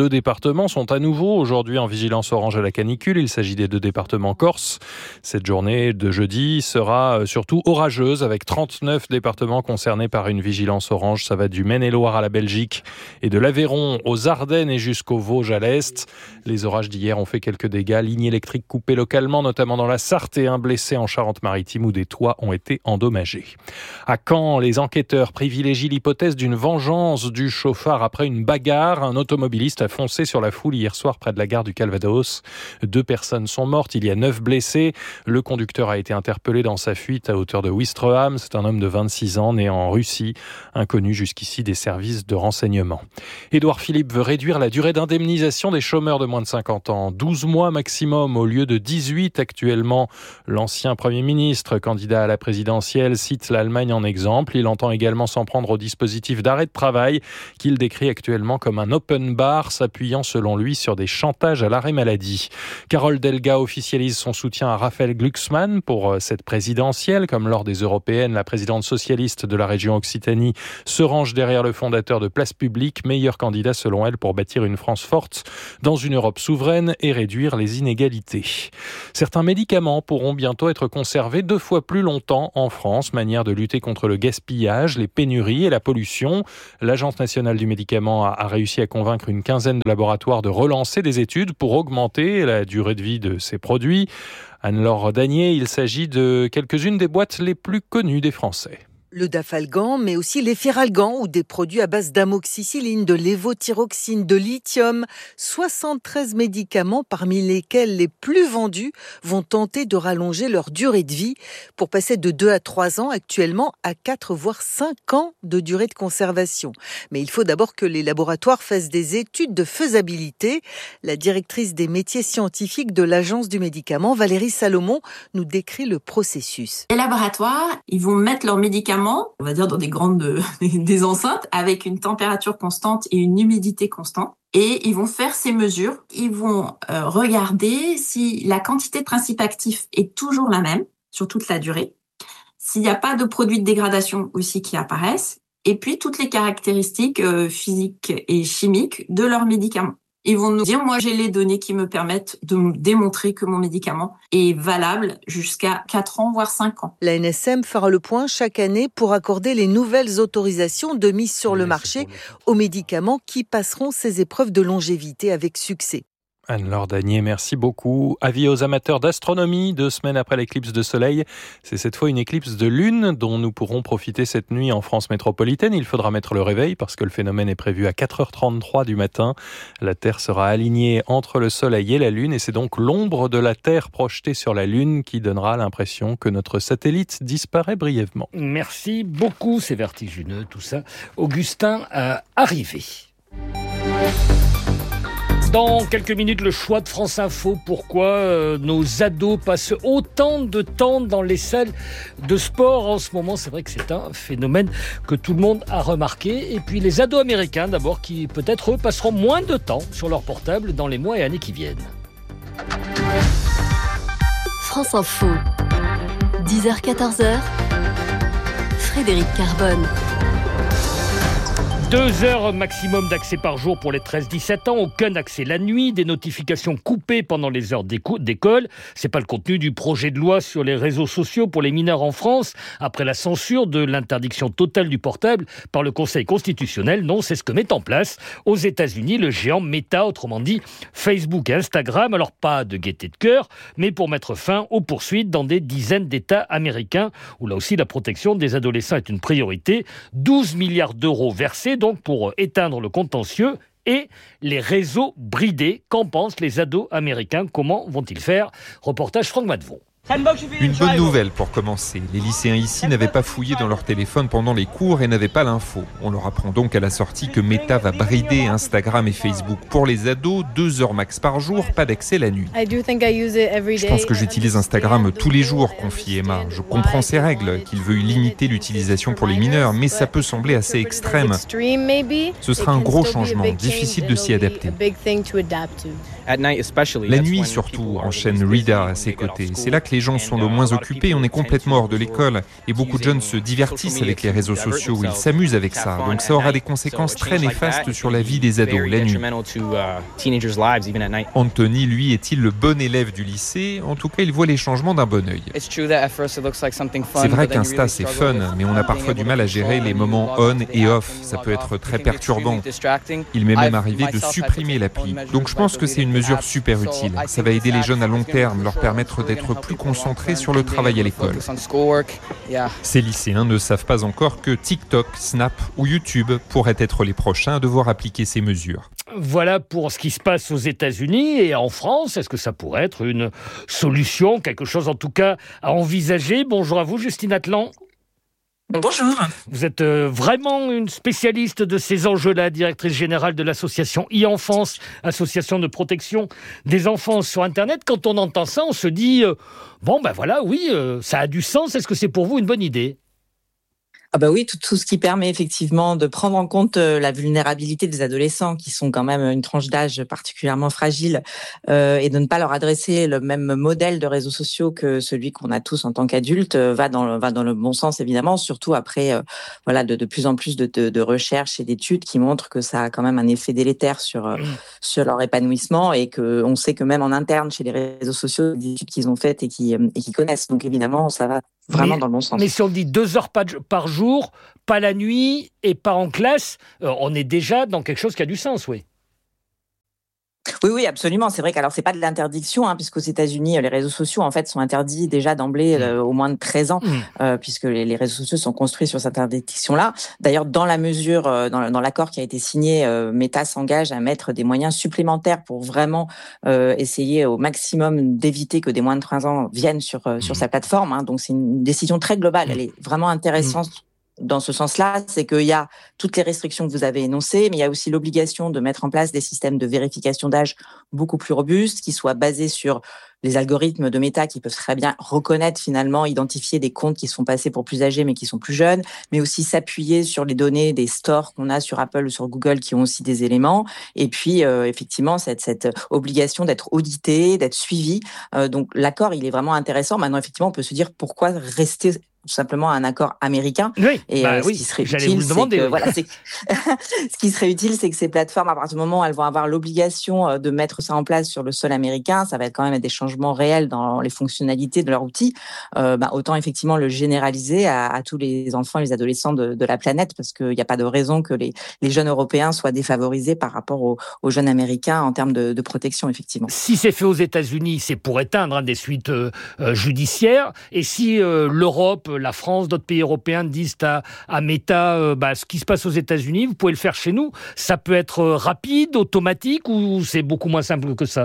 départements sont à nouveau aujourd'hui en vigilance orange à la canicule. Il s'agit des 2 départements corses. Cette journée de jeudi sera surtout orageuse avec 39 départements concernés par une vigilance orange. Ça va du Maine-et-Loire à la Belgique et de l'Aveyron aux Ardennes et jusqu'aux Vosges à l'est. Les orages d'hier ont fait quelques dégâts. Lignes électriques coupées localement, notamment dans la Sarthe, et un blessé en Charente-Maritime où des toits ont été endommagés. À Caen, les enquêteurs privilégient l'hypothèse d'une vengeance du chauffard après une bagarre. Un automobiliste a foncé sur la foule hier soir près de la gare du Calvados. 2 personnes sont mortes, il y a 9 blessés. Le conducteur a été interpellé dans sa fuite à hauteur de Ouistreham. C'est un homme de 26 ans, né en Russie, inconnu jusqu'ici des services de renseignement. Édouard Philippe veut réduire la durée d'indemnisation des chômeurs de moins de 50 ans. 12 mois maximum au lieu de 18 actuellement. L'ancien Premier ministre, candidat à la présidentielle, cite l'Allemagne en exemple. Il entend également s'en prendre au dispositif d'arrêt de travail qu'il décrit actuellement comme un open bar, s'appuyant selon lui sur des chantages à l'arrêt maladie. Carole Delga officialise son soutien à Raphaël Glucksmann pour cette présidentielle. Comme lors des européennes, la présidente socialiste de la région Occitanie se range derrière le fondateur de Place Publique, meilleur candidat selon elle pour bâtir une France forte dans une Europe souveraine et réduire les inégalités. Certains médicaments pourront bientôt être conservés 2 fois plus longtemps en France, manière de lutter contre le gaspillage, les pénuries et la pollution. L'Agence nationale du médicament a réussi à convaincre une quinzaine de laboratoires de relancer des études pour augmenter la durée de vie de ces produits. Anne-Laure Danier, il s'agit de quelques-unes des boîtes les plus connues des Français. Le Dafalgan, mais aussi les Feralgan ou des produits à base d'amoxicilline, de lévothyroxine, de lithium. 73 médicaments, parmi lesquels les plus vendus, vont tenter de rallonger leur durée de vie pour passer de 2 à 3 ans actuellement à 4 voire 5 ans de durée de conservation. Mais il faut d'abord que les laboratoires fassent des études de faisabilité. La directrice des métiers scientifiques de l'Agence du médicament, Valérie Salomon, nous décrit le processus. Les laboratoires, ils vont mettre leurs médicaments, on va dire dans des enceintes avec une température constante et une humidité constante. Et ils vont faire ces mesures. Ils vont regarder si la quantité de principes actifs est toujours la même sur toute la durée, s'il n'y a pas de produits de dégradation aussi qui apparaissent, et puis toutes les caractéristiques physiques et chimiques de leurs médicaments. Ils vont nous dire, moi j'ai les données qui me permettent de me démontrer que mon médicament est valable jusqu'à 4 ans, voire 5 ans. La NSM fera le point chaque année pour accorder les nouvelles autorisations de mise sur le marché aux médicaments qui passeront ces épreuves de longévité avec succès. Anne-Laure Danier, merci beaucoup. Avis aux amateurs d'astronomie, 2 semaines après l'éclipse de soleil. C'est cette fois une éclipse de lune dont nous pourrons profiter cette nuit en France métropolitaine. Il faudra mettre le réveil parce que le phénomène est prévu à 4h33 du matin. La Terre sera alignée entre le soleil et la lune et c'est donc l'ombre de la Terre projetée sur la lune qui donnera l'impression que notre satellite disparaît brièvement. Merci beaucoup, c'est vertigineux tout ça. Augustin, arrivé. Dans quelques minutes, le choix de France Info. Pourquoi nos ados passent autant de temps dans les salles de sport en ce moment? C'est vrai que c'est un phénomène que tout le monde a remarqué. Et puis les ados américains d'abord qui peut-être eux passeront moins de temps sur leur portable dans les mois et années qui viennent. France Info, 10h-14h, Frédéric Carbone. 2 heures maximum d'accès par jour pour les 13-17 ans, aucun accès la nuit, des notifications coupées pendant les heures d'école. C'est pas le contenu du projet de loi sur les réseaux sociaux pour les mineurs en France, après la censure de l'interdiction totale du portable par le Conseil constitutionnel. Non, c'est ce que met en place aux États-Unis le géant Meta, autrement dit Facebook et Instagram. Alors pas de gaieté de cœur, mais pour mettre fin aux poursuites dans des dizaines d'États américains, où là aussi la protection des adolescents est une priorité. 12 milliards d'euros versés donc pour éteindre le contentieux et les réseaux bridés. Qu'en pensent les ados américains? Comment vont-ils faire? Reportage Franck Madvon. Une bonne nouvelle pour commencer. Les lycéens ici n'avaient pas fouillé dans leur téléphone pendant les cours et n'avaient pas l'info. On leur apprend donc à la sortie que Meta va brider Instagram et Facebook. Pour les ados, 2 heures max par jour, pas d'accès la nuit. Je pense que j'utilise Instagram tous les jours, confie Emma. Je comprends ces règles, qu'il veuille limiter l'utilisation pour les mineurs, mais ça peut sembler assez extrême. Ce sera un gros changement, difficile de s'y adapter. La nuit surtout, enchaîne Rida à ses côtés. C'est là que que les gens sont le moins occupés, on est complètement hors de l'école. Et beaucoup de jeunes se divertissent avec les réseaux sociaux, ils s'amusent avec ça. Donc ça aura des conséquences très néfastes sur la vie des ados la nuit. Anthony, lui, est-il le bon élève du lycée ? En tout cas, il voit les changements d'un bon œil. C'est vrai qu'Insta, c'est fun, mais on a parfois du mal à gérer les moments on et off. Ça peut être très perturbant. Il m'est même arrivé de supprimer l'appli. Donc je pense que c'est une mesure super utile. Ça va aider les jeunes à long terme, leur permettre d'être plus concentrés sur le travail à l'école. Ces lycéens ne savent pas encore que TikTok, Snap ou YouTube pourraient être les prochains à devoir appliquer ces mesures. Voilà pour ce qui se passe aux États-Unis et en France. Est-ce que ça pourrait être une solution, quelque chose en tout cas à envisager ? Bonjour à vous, Justine Atlan. Bonjour. Vous êtes vraiment une spécialiste de ces enjeux-là, directrice générale de l'association e-Enfance, association de protection des enfants sur Internet. Quand on entend ça, on se dit ça a du sens. Est-ce que c'est pour vous une bonne idée ? Ah bah oui, tout ce qui permet effectivement de prendre en compte la vulnérabilité des adolescents qui sont quand même une tranche d'âge particulièrement fragile et de ne pas leur adresser le même modèle de réseaux sociaux que celui qu'on a tous en tant qu'adultes va dans le bon sens évidemment, surtout après de plus en plus de recherches et d'études qui montrent que ça a quand même un effet délétère sur leur épanouissement et que on sait que même en interne chez les réseaux sociaux, des études qu'ils ont faites et qui connaissent. Donc évidemment, ça va vraiment dans le bon sens. Mais si on dit 2 heures par jour, pas la nuit et pas en classe, on est déjà dans quelque chose qui a du sens, oui. Oui, absolument. C'est vrai qu'alors c'est pas de l'interdiction, puisqu'aux États-Unis, les réseaux sociaux en fait sont interdits déjà d'emblée au moins de 13 ans, puisque les réseaux sociaux sont construits sur cette interdiction-là. D'ailleurs, dans la mesure, dans l'accord qui a été signé, Meta s'engage à mettre des moyens supplémentaires pour vraiment essayer au maximum d'éviter que des moins de 13 ans viennent sur sa plateforme. Donc c'est une décision très globale. Elle est vraiment intéressante. Dans ce sens-là, c'est qu'il y a toutes les restrictions que vous avez énoncées, mais il y a aussi l'obligation de mettre en place des systèmes de vérification d'âge beaucoup plus robustes, qui soient basés sur les algorithmes de Meta qui peuvent très bien reconnaître finalement, identifier des comptes qui sont passés pour plus âgés mais qui sont plus jeunes, mais aussi s'appuyer sur les données des stores qu'on a sur Apple ou sur Google qui ont aussi des éléments. Et puis effectivement cette obligation d'être audité, d'être suivi. Donc l'accord il est vraiment intéressant. Maintenant effectivement on peut se dire pourquoi rester tout simplement un accord américain. Ce qui serait utile, ce qui serait utile, c'est que ces plateformes, à partir du moment où elles vont avoir l'obligation de mettre ça en place sur le sol américain, ça va être quand même des changements réels dans les fonctionnalités de leur outil. Autant effectivement le généraliser à tous les enfants et les adolescents de la planète, parce qu'il n'y a pas de raison que les jeunes européens soient défavorisés par rapport aux jeunes américains en termes de protection, effectivement. Si c'est fait aux États-Unis, c'est pour éteindre des suites judiciaires. Et si l'Europe, la France, d'autres pays européens disent à Meta ce qui se passe aux États-Unis, vous pouvez le faire chez nous. Ça peut être rapide, automatique ou c'est beaucoup moins simple que ça ?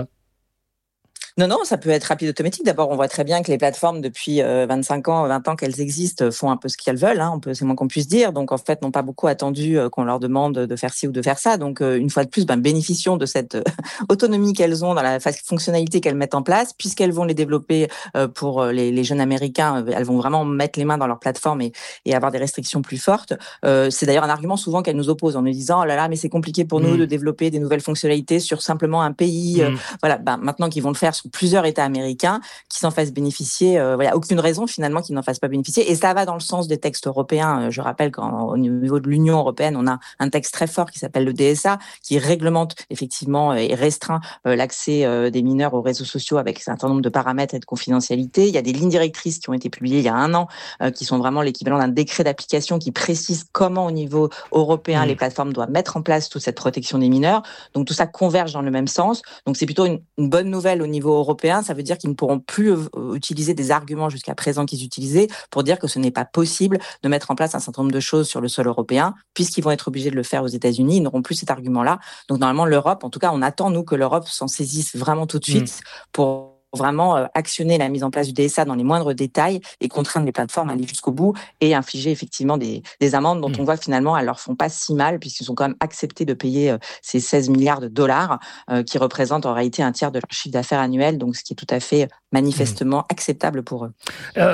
Non, ça peut être rapide, automatique. D'abord, on voit très bien que les plateformes, depuis 25 ans, 20 ans qu'elles existent, font un peu ce qu'elles veulent. C'est moins qu'on puisse dire. Donc, en fait, n'ont pas beaucoup attendu qu'on leur demande de faire ci ou de faire ça. Donc, une fois de plus, bénéficions de cette autonomie qu'elles ont dans la fonctionnalité qu'elles mettent en place, puisqu'elles vont les développer pour les jeunes Américains. Elles vont vraiment mettre les mains dans leur plateforme et avoir des restrictions plus fortes. C'est d'ailleurs un argument souvent qu'elles nous opposent en nous disant « Oh là là, mais c'est compliqué pour nous de développer des nouvelles fonctionnalités sur simplement un pays. » Maintenant qu'ils vont le faire sur plusieurs États américains qui s'en fassent bénéficier. Aucune raison finalement qu'ils n'en fassent pas bénéficier. Et ça va dans le sens des textes européens. Je rappelle qu'au niveau de l'Union européenne, on a un texte très fort qui s'appelle le DSA, qui réglemente effectivement et restreint l'accès des mineurs aux réseaux sociaux avec un certain nombre de paramètres et de confidentialité. Il y a des lignes directrices qui ont été publiées il y a 1 an, qui sont vraiment l'équivalent d'un décret d'application qui précise comment au niveau européen les plateformes doivent mettre en place toute cette protection des mineurs. Donc tout ça converge dans le même sens. Donc c'est plutôt une bonne nouvelle au niveau européen. Ça veut dire qu'ils ne pourront plus utiliser des arguments jusqu'à présent qu'ils utilisaient pour dire que ce n'est pas possible de mettre en place un certain nombre de choses sur le sol européen, puisqu'ils vont être obligés de le faire aux États-Unis. Ils n'auront plus cet argument-là. Donc normalement, l'Europe, en tout cas, on attend, nous, que l'Europe s'en saisisse vraiment tout de suite pour vraiment actionner la mise en place du DSA dans les moindres détails et contraindre les plateformes à aller jusqu'au bout et infliger effectivement des amendes dont on voit finalement elles leur font pas si mal puisqu'ils sont quand même acceptés de payer ces 16 milliards de dollars qui représentent en réalité un tiers de leur chiffre d'affaires annuel, donc ce qui est tout à fait manifestement acceptable pour eux.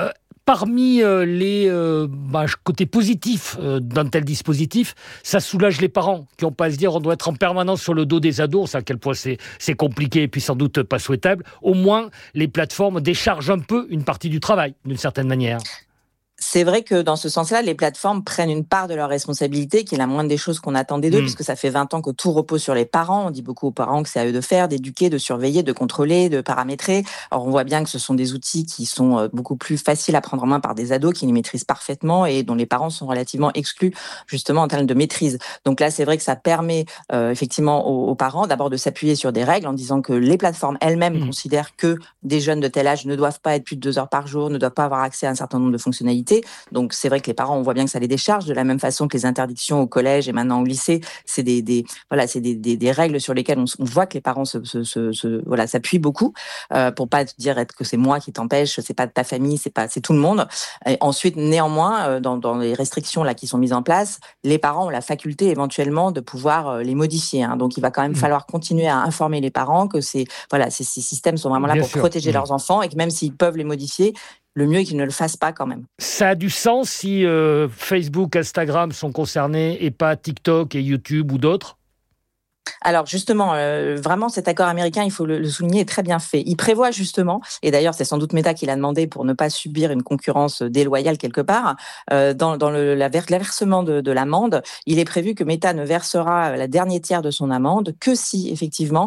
parmi les côtés positifs d'un tel dispositif, ça soulage les parents qui n'ont pas à se dire on doit être en permanence sur le dos des ados, c'est à quel point c'est compliqué et puis sans doute pas souhaitable. Au moins, les plateformes déchargent un peu une partie du travail, d'une certaine manière. C'est vrai que dans ce sens-là, les plateformes prennent une part de leur responsabilité, qui est la moindre des choses qu'on attendait d'eux, puisque ça fait 20 ans que tout repose sur les parents. On dit beaucoup aux parents que c'est à eux de faire, d'éduquer, de surveiller, de contrôler, de paramétrer. Alors on voit bien que ce sont des outils qui sont beaucoup plus faciles à prendre en main par des ados qui les maîtrisent parfaitement et dont les parents sont relativement exclus justement en termes de maîtrise. Donc là, c'est vrai que ça permet effectivement aux parents d'abord de s'appuyer sur des règles en disant que les plateformes elles-mêmes considèrent que des jeunes de tel âge ne doivent pas être plus de 2 heures par jour, ne doivent pas avoir accès à un certain nombre de fonctionnalités. Donc c'est vrai que les parents, on voit bien que ça les décharge de la même façon que les interdictions au collège et maintenant au lycée. C'est des règles sur lesquelles on voit que les parents s'appuient beaucoup pour pas dire que c'est moi qui t'empêche, c'est pas ta famille, c'est tout le monde. Et ensuite, néanmoins, dans les restrictions là qui sont mises en place, les parents ont la faculté éventuellement de pouvoir les modifier. Donc il va quand même falloir continuer à informer les parents que ces systèmes sont vraiment là pour protéger leurs enfants et que même s'ils peuvent les modifier, le mieux est qu'ils ne le fassent pas quand même. Ça a du sens si Facebook, Instagram sont concernés et pas TikTok et YouTube ou d'autres ? Alors justement, vraiment cet accord américain, il faut le souligner, est très bien fait. Il prévoit justement, et d'ailleurs c'est sans doute Meta qui l'a demandé pour ne pas subir une concurrence déloyale quelque part, dans le versement de l'amende, il est prévu que Meta ne versera la dernière tiers de son amende que si effectivement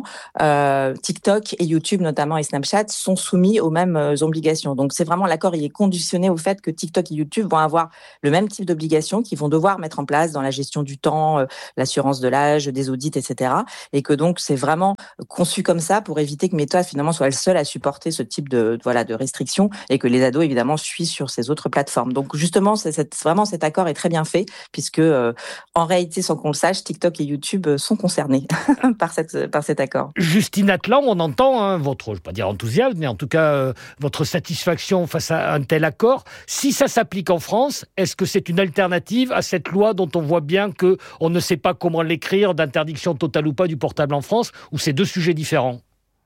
TikTok et YouTube notamment et Snapchat sont soumis aux mêmes obligations. Donc c'est vraiment l'accord, il est conditionné au fait que TikTok et YouTube vont avoir le même type d'obligations qu'ils vont devoir mettre en place dans la gestion du temps, l'assurance de l'âge, des audits, etc. Et que donc c'est vraiment conçu comme ça pour éviter que Meta finalement soit le seul à supporter ce type de restrictions et que les ados évidemment suivent sur ces autres plateformes. Donc justement, vraiment cet accord est très bien fait puisque en réalité, sans qu'on le sache, TikTok et YouTube sont concernés par cet accord. Justine Atlan, on entend votre, je ne vais pas dire enthousiasme, mais en tout cas votre satisfaction face à un tel accord. Si ça s'applique en France, est-ce que c'est une alternative à cette loi dont on voit bien qu'on ne sait pas comment l'écrire, d'interdiction totale ou pas du portable en France, ou c'est deux sujets différents?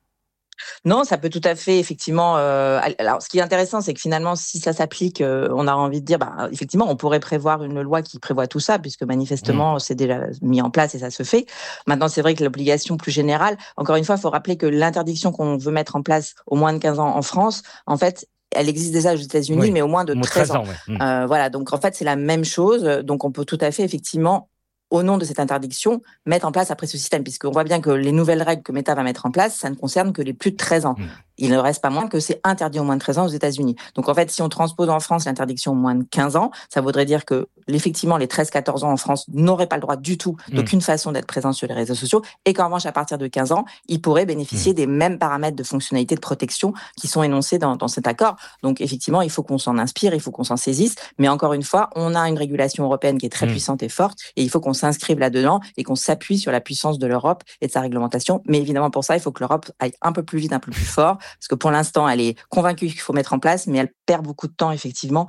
Non, ça peut tout à fait, effectivement. Alors, ce qui est intéressant, c'est que finalement, si ça s'applique, on a envie de dire, effectivement, on pourrait prévoir une loi qui prévoit tout ça, puisque manifestement, c'est déjà mis en place et ça se fait. Maintenant, c'est vrai que l'obligation plus générale, encore une fois, il faut rappeler que l'interdiction qu'on veut mettre en place au moins de 15 ans en France, en fait, elle existe déjà aux États-Unis, mais au moins de 13 ans. Voilà, donc en fait, c'est la même chose. Donc, on peut tout à fait, effectivement, au nom de cette interdiction, mettre en place après ce système, puisqu'on voit bien que les nouvelles règles que Meta va mettre en place, ça ne concerne que les plus de 13 ans. Il ne reste pas moins que c'est interdit au moins de 13 ans aux États-Unis. Donc en fait, si on transpose en France l'interdiction au moins de 15 ans, ça voudrait dire que effectivement les 13-14 ans en France n'auraient pas le droit du tout, d'aucune façon d'être présents sur les réseaux sociaux, et qu'en revanche, à partir de 15 ans, ils pourraient bénéficier des mêmes paramètres de fonctionnalité de protection qui sont énoncés dans cet accord. Donc effectivement, il faut qu'on s'en inspire, il faut qu'on s'en saisisse, mais encore une fois, on a une régulation européenne qui est très puissante et forte, et il faut qu'on s'inscrive là-dedans et qu'on s'appuie sur la puissance de l'Europe et de sa réglementation. Mais évidemment, pour ça, il faut que l'Europe aille un peu plus vite, un peu plus fort, parce que pour l'instant, elle est convaincue qu'il faut mettre en place, mais elle perd beaucoup de temps, effectivement,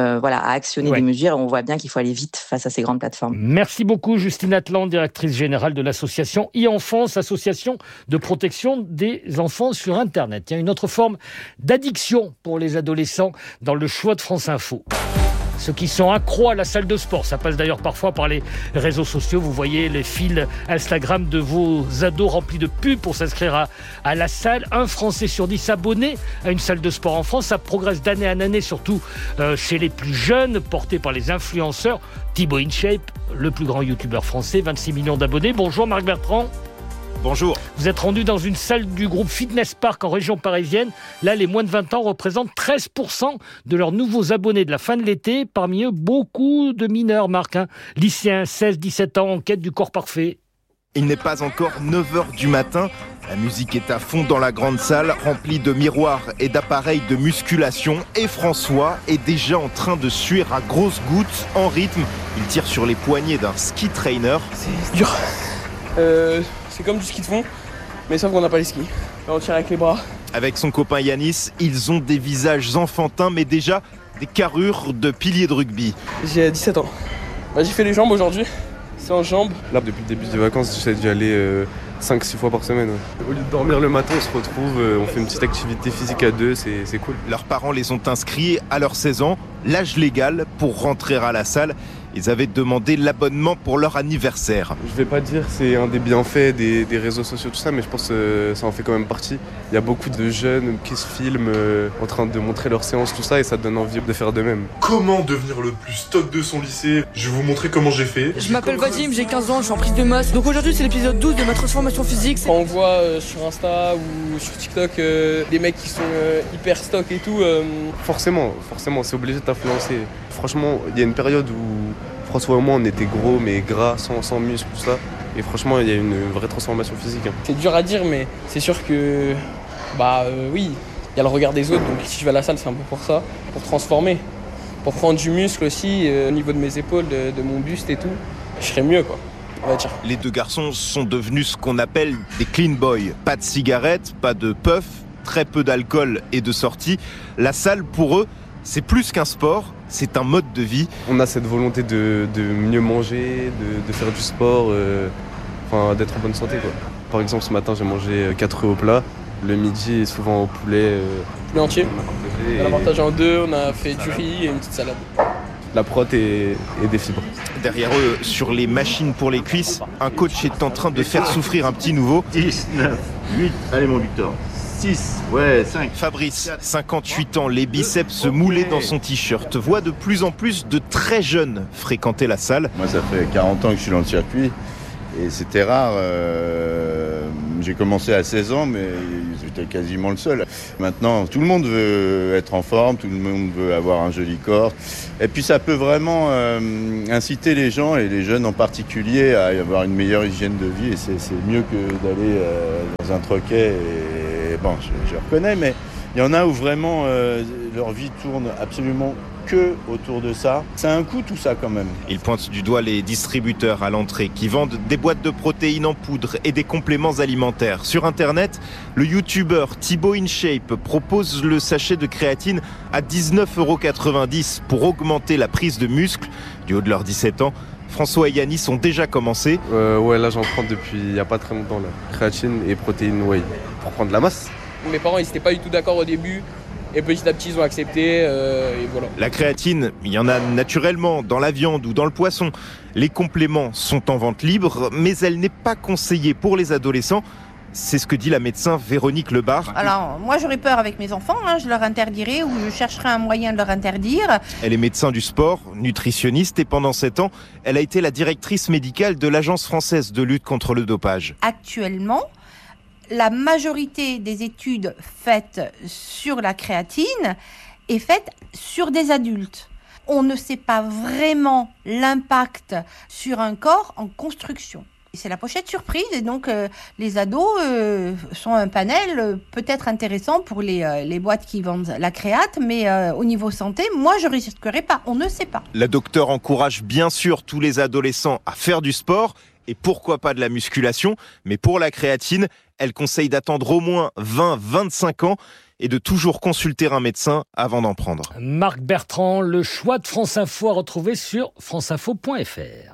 à actionner des mesures. Et on voit bien qu'il faut aller vite face à ces grandes plateformes. Merci beaucoup, Justine Atlan, directrice générale de l'association e-Enfance, association de protection des enfants sur Internet. Il y a une autre forme d'addiction pour les adolescents dans le choix de France Info. Ceux qui sont accros à la salle de sport, ça passe d'ailleurs parfois par les réseaux sociaux. Vous voyez les fils Instagram de vos ados remplis de pubs pour s'inscrire à la salle. 1 Français sur 10 abonnés à une salle de sport en France. Ça progresse d'année en année, surtout chez les plus jeunes, portés par les influenceurs. Thibaut InShape, le plus grand youtubeur français, 26 millions d'abonnés. Bonjour Marc Bertrand. Bonjour. Vous êtes rendu dans une salle du groupe Fitness Park en région parisienne. Là, les moins de 20 ans représentent 13% de leurs nouveaux abonnés de la fin de l'été. Parmi eux, beaucoup de mineurs, Marc. Lycéens, 16-17 ans, en quête du corps parfait. Il n'est pas encore 9h du matin. La musique est à fond dans la grande salle, remplie de miroirs et d'appareils de musculation. Et François est déjà en train de suer à grosses gouttes, en rythme. Il tire sur les poignets d'un ski trainer. C'est dur. C'est comme du ski de fond, mais sauf qu'on n'a pas les skis. Là, on tire avec les bras. Avec son copain Yanis, ils ont des visages enfantins, mais déjà des carrures de piliers de rugby. J'ai 17 ans. J'ai fait les jambes aujourd'hui. C'est en jambes. Là, depuis le début des vacances, j'essaie d'y aller 5-6 fois par semaine. Ouais. Au lieu de dormir le matin, on se retrouve, on fait une petite activité physique à deux, c'est cool. Leurs parents les ont inscrits à leurs 16 ans, l'âge légal pour rentrer à la salle. Ils avaient demandé l'abonnement pour leur anniversaire. Je vais pas dire que c'est un des bienfaits des réseaux sociaux, tout ça, mais je pense que ça en fait quand même partie. Il y a beaucoup de jeunes qui se filment en train de montrer leurs séances, tout ça, et ça donne envie de faire de même. Comment devenir le plus stock de son lycée ? Je vais vous montrer comment j'ai fait. Je m'appelle Vadim, j'ai 15 ans, je suis en prise de masse. Donc aujourd'hui c'est l'épisode 12 de ma transformation physique. Quand on voit sur Insta ou sur TikTok des mecs qui sont hyper stock et tout, forcément, c'est obligé de t'influencer. Franchement, il y a une période où François et moi on était gros mais gras, sans muscles, tout ça. Et franchement, il y a une vraie transformation physique. C'est dur à dire, mais c'est sûr que, oui, il y a le regard des autres. Donc si je vais à la salle, c'est un peu pour ça, pour transformer. Pour prendre du muscle aussi, au niveau de mes épaules, de mon buste et tout, je serais mieux, quoi. On va dire. Les deux garçons sont devenus ce qu'on appelle des clean boys. Pas de cigarettes, pas de puff, très peu d'alcool et de sorties. La salle, pour eux, c'est plus qu'un sport, c'est un mode de vie. On a cette volonté de mieux manger, de faire du sport, d'être en bonne santé, quoi. Par exemple, ce matin, j'ai mangé 4 œufs au plat. Le midi, souvent au poulet. Poulet entier. On a partagé en deux, on a fait du riz et une petite salade. La prot et des fibres. Derrière eux, sur les machines pour les cuisses, un coach est en train de faire souffrir un petit nouveau. 10, 9, 8, allez mon Victor. 6, 5. Fabrice, 58 ans, les biceps moulés dans son t-shirt, voit de plus en plus de très jeunes fréquenter la salle. Moi, ça fait 40 ans que je suis dans le circuit et c'était rare. J'ai commencé à 16 ans, mais j'étais quasiment le seul. Maintenant, tout le monde veut être en forme, tout le monde veut avoir un joli corps. Et puis, ça peut vraiment inciter les gens, et les jeunes en particulier, à avoir une meilleure hygiène de vie. Et c'est mieux que d'aller dans un troquet. Et bon, je reconnais, mais il y en a où vraiment leur vie tourne absolument que autour de ça. Ça a un coût tout ça quand même. Il pointe du doigt les distributeurs à l'entrée qui vendent des boîtes de protéines en poudre et des compléments alimentaires. Sur internet, le youtubeur Thibaut InShape propose le sachet de créatine à 19,90 € pour augmenter la prise de muscle. Du haut de leurs 17 ans, François et Yanis ont déjà commencé. Ouais, là j'en prends depuis il n'y a pas très longtemps. Là. Créatine et protéines whey pour prendre la masse. Mes parents ils n'étaient pas du tout d'accord au début. Et petit à petit, ils ont accepté, et voilà. La créatine, il y en a naturellement dans la viande ou dans le poisson. Les compléments sont en vente libre, mais elle n'est pas conseillée pour les adolescents. C'est ce que dit la médecin Véronique Lebar. Alors, moi, j'aurais peur avec mes enfants. Je leur interdirais ou je chercherais un moyen de leur interdire. Elle est médecin du sport, nutritionniste, et pendant 7 ans, elle a été la directrice médicale de l'Agence française de lutte contre le dopage. Actuellement, la majorité des études faites sur la créatine est faite sur des adultes. On ne sait pas vraiment l'impact sur un corps en construction. C'est la pochette surprise et donc les ados sont un panel peut-être intéressant pour les boîtes qui vendent la créate, mais au niveau santé, moi je risquerais pas, on ne sait pas. La docteure encourage bien sûr tous les adolescents à faire du sport et pourquoi pas de la musculation, mais pour la créatine, elle conseille d'attendre au moins 20-25 ans et de toujours consulter un médecin avant d'en prendre. Marc Bertrand, le choix de France Info à retrouver sur franceinfo.fr.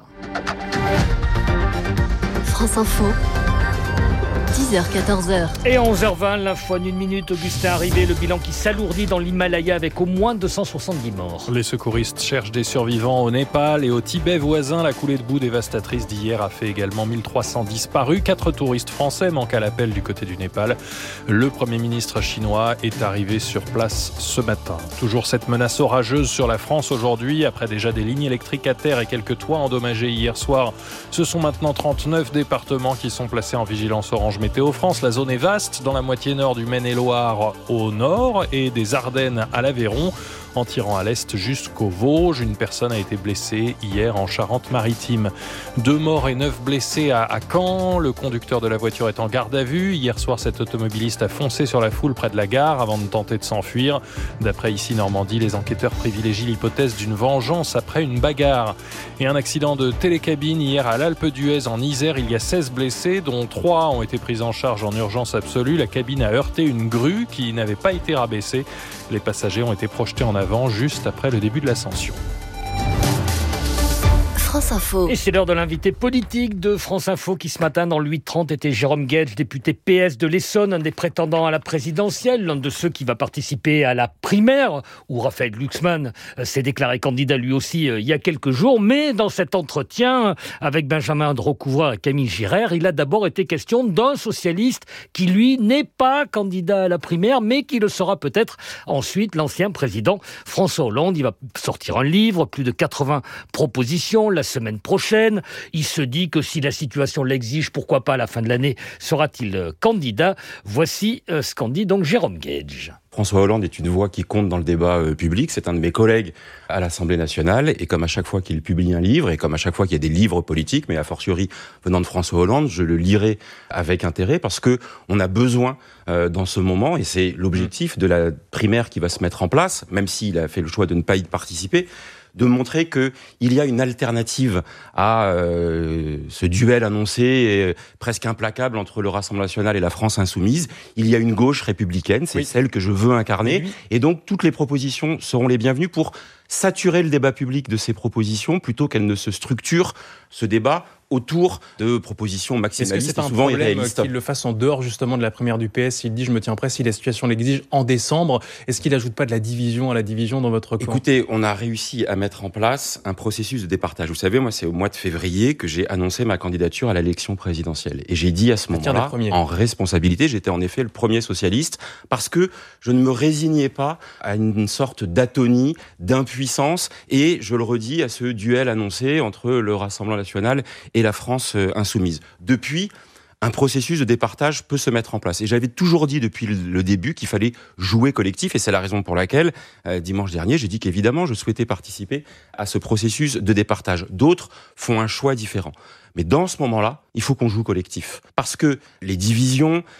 France Info, 10h-14h. Et 11h20, l'info en 1 minute. Augustin Arrivé, le bilan qui s'alourdit dans l'Himalaya avec au moins 270 morts. Les secouristes cherchent des survivants au Népal et au Tibet voisin. La coulée de boue dévastatrice d'hier a fait également 1300 disparus. 4 touristes français manquent à l'appel du côté du Népal. Le Premier ministre chinois est arrivé sur place ce matin. Toujours cette menace orageuse sur la France aujourd'hui. Après déjà des lignes électriques à terre et quelques toits endommagés hier soir, ce sont maintenant 39 départements qui sont placés en vigilance orange Météo France. La zone est vaste, dans la moitié nord du Maine-et-Loire au nord et des Ardennes à l'Aveyron, en tirant à l'est jusqu'aux Vosges. Une personne a été blessée hier en Charente-Maritime. 2 morts et 9 blessés à Caen. Le conducteur de la voiture est en garde à vue. Hier soir, cet automobiliste a foncé sur la foule près de la gare avant de tenter de s'enfuir. D'après Ici Normandie, les enquêteurs privilégient l'hypothèse d'une vengeance après une bagarre. Et un accident de télécabine hier à l'Alpe d'Huez en Isère. Il y a 16 blessés, dont 3 ont été pris en charge en urgence absolue. La cabine a heurté une grue qui n'avait pas été rabaissée. Les passagers ont été projetés en avant juste après le début de l'ascension. France Info. Et c'est l'heure de l'invité politique de France Info qui ce matin dans le 8h30 était Jérôme Guedj, député PS de l'Essonne, un des prétendants à la présidentielle, l'un de ceux qui va participer à la primaire, où Raphaël Glucksmann s'est déclaré candidat lui aussi il y a quelques jours. Mais dans cet entretien avec Benjamin de Recouvreur et Camille Girard, il a d'abord été question d'un socialiste qui lui n'est pas candidat à la primaire, mais qui le sera peut-être ensuite, l'ancien président François Hollande. Il va sortir un livre, plus de 80 propositions la semaine prochaine. Il se dit que si la situation l'exige, pourquoi pas à la fin de l'année sera-t-il candidat. Voici ce qu'en dit donc Jérôme Guedj. François Hollande est une voix qui compte dans le débat public. C'est un de mes collègues à l'Assemblée nationale. Et comme à chaque fois qu'il publie un livre, et comme à chaque fois qu'il y a des livres politiques, mais a fortiori venant de François Hollande, je le lirai avec intérêt parce que on a besoin dans ce moment, et c'est l'objectif de la primaire qui va se mettre en place, même s'il a fait le choix de ne pas y participer, de montrer qu'il y a une alternative à ce duel annoncé et presque implacable entre le Rassemblement national et la France insoumise. Il y a une gauche républicaine, c'est celle que je veux incarner, et donc toutes les propositions seront les bienvenues pour saturer le débat public de ces propositions plutôt qu'elles ne se structurent ce débat autour de propositions maximalistes et souvent irréalistes. Est-ce que c'est un problème qu'il le fasse en dehors justement de la primaire du PS? Il dit je me tiens prêt si la situation l'exige en décembre. Est-ce qu'il n'ajoute pas de la division à la division dans votre camp? Écoutez, on a réussi à mettre en place un processus de départage. Vous savez, moi c'est au mois de février que j'ai annoncé ma candidature à l'élection présidentielle. Et j'ai dit à ce moment-là, en responsabilité, j'étais en effet le premier socialiste parce que je ne me résignais pas à une sorte d'atonie, d'impuissance et, je le redis, à ce duel annoncé entre le Rassemblement national et la France insoumise. Depuis, un processus de départage peut se mettre en place. Et j'avais toujours dit depuis le début qu'il fallait jouer collectif, et c'est la raison pour laquelle, dimanche dernier, j'ai dit qu'évidemment, je souhaitais participer à ce processus de départage. D'autres font un choix différent. Mais dans ce moment-là, il faut qu'on joue collectif. Parce que les divisions,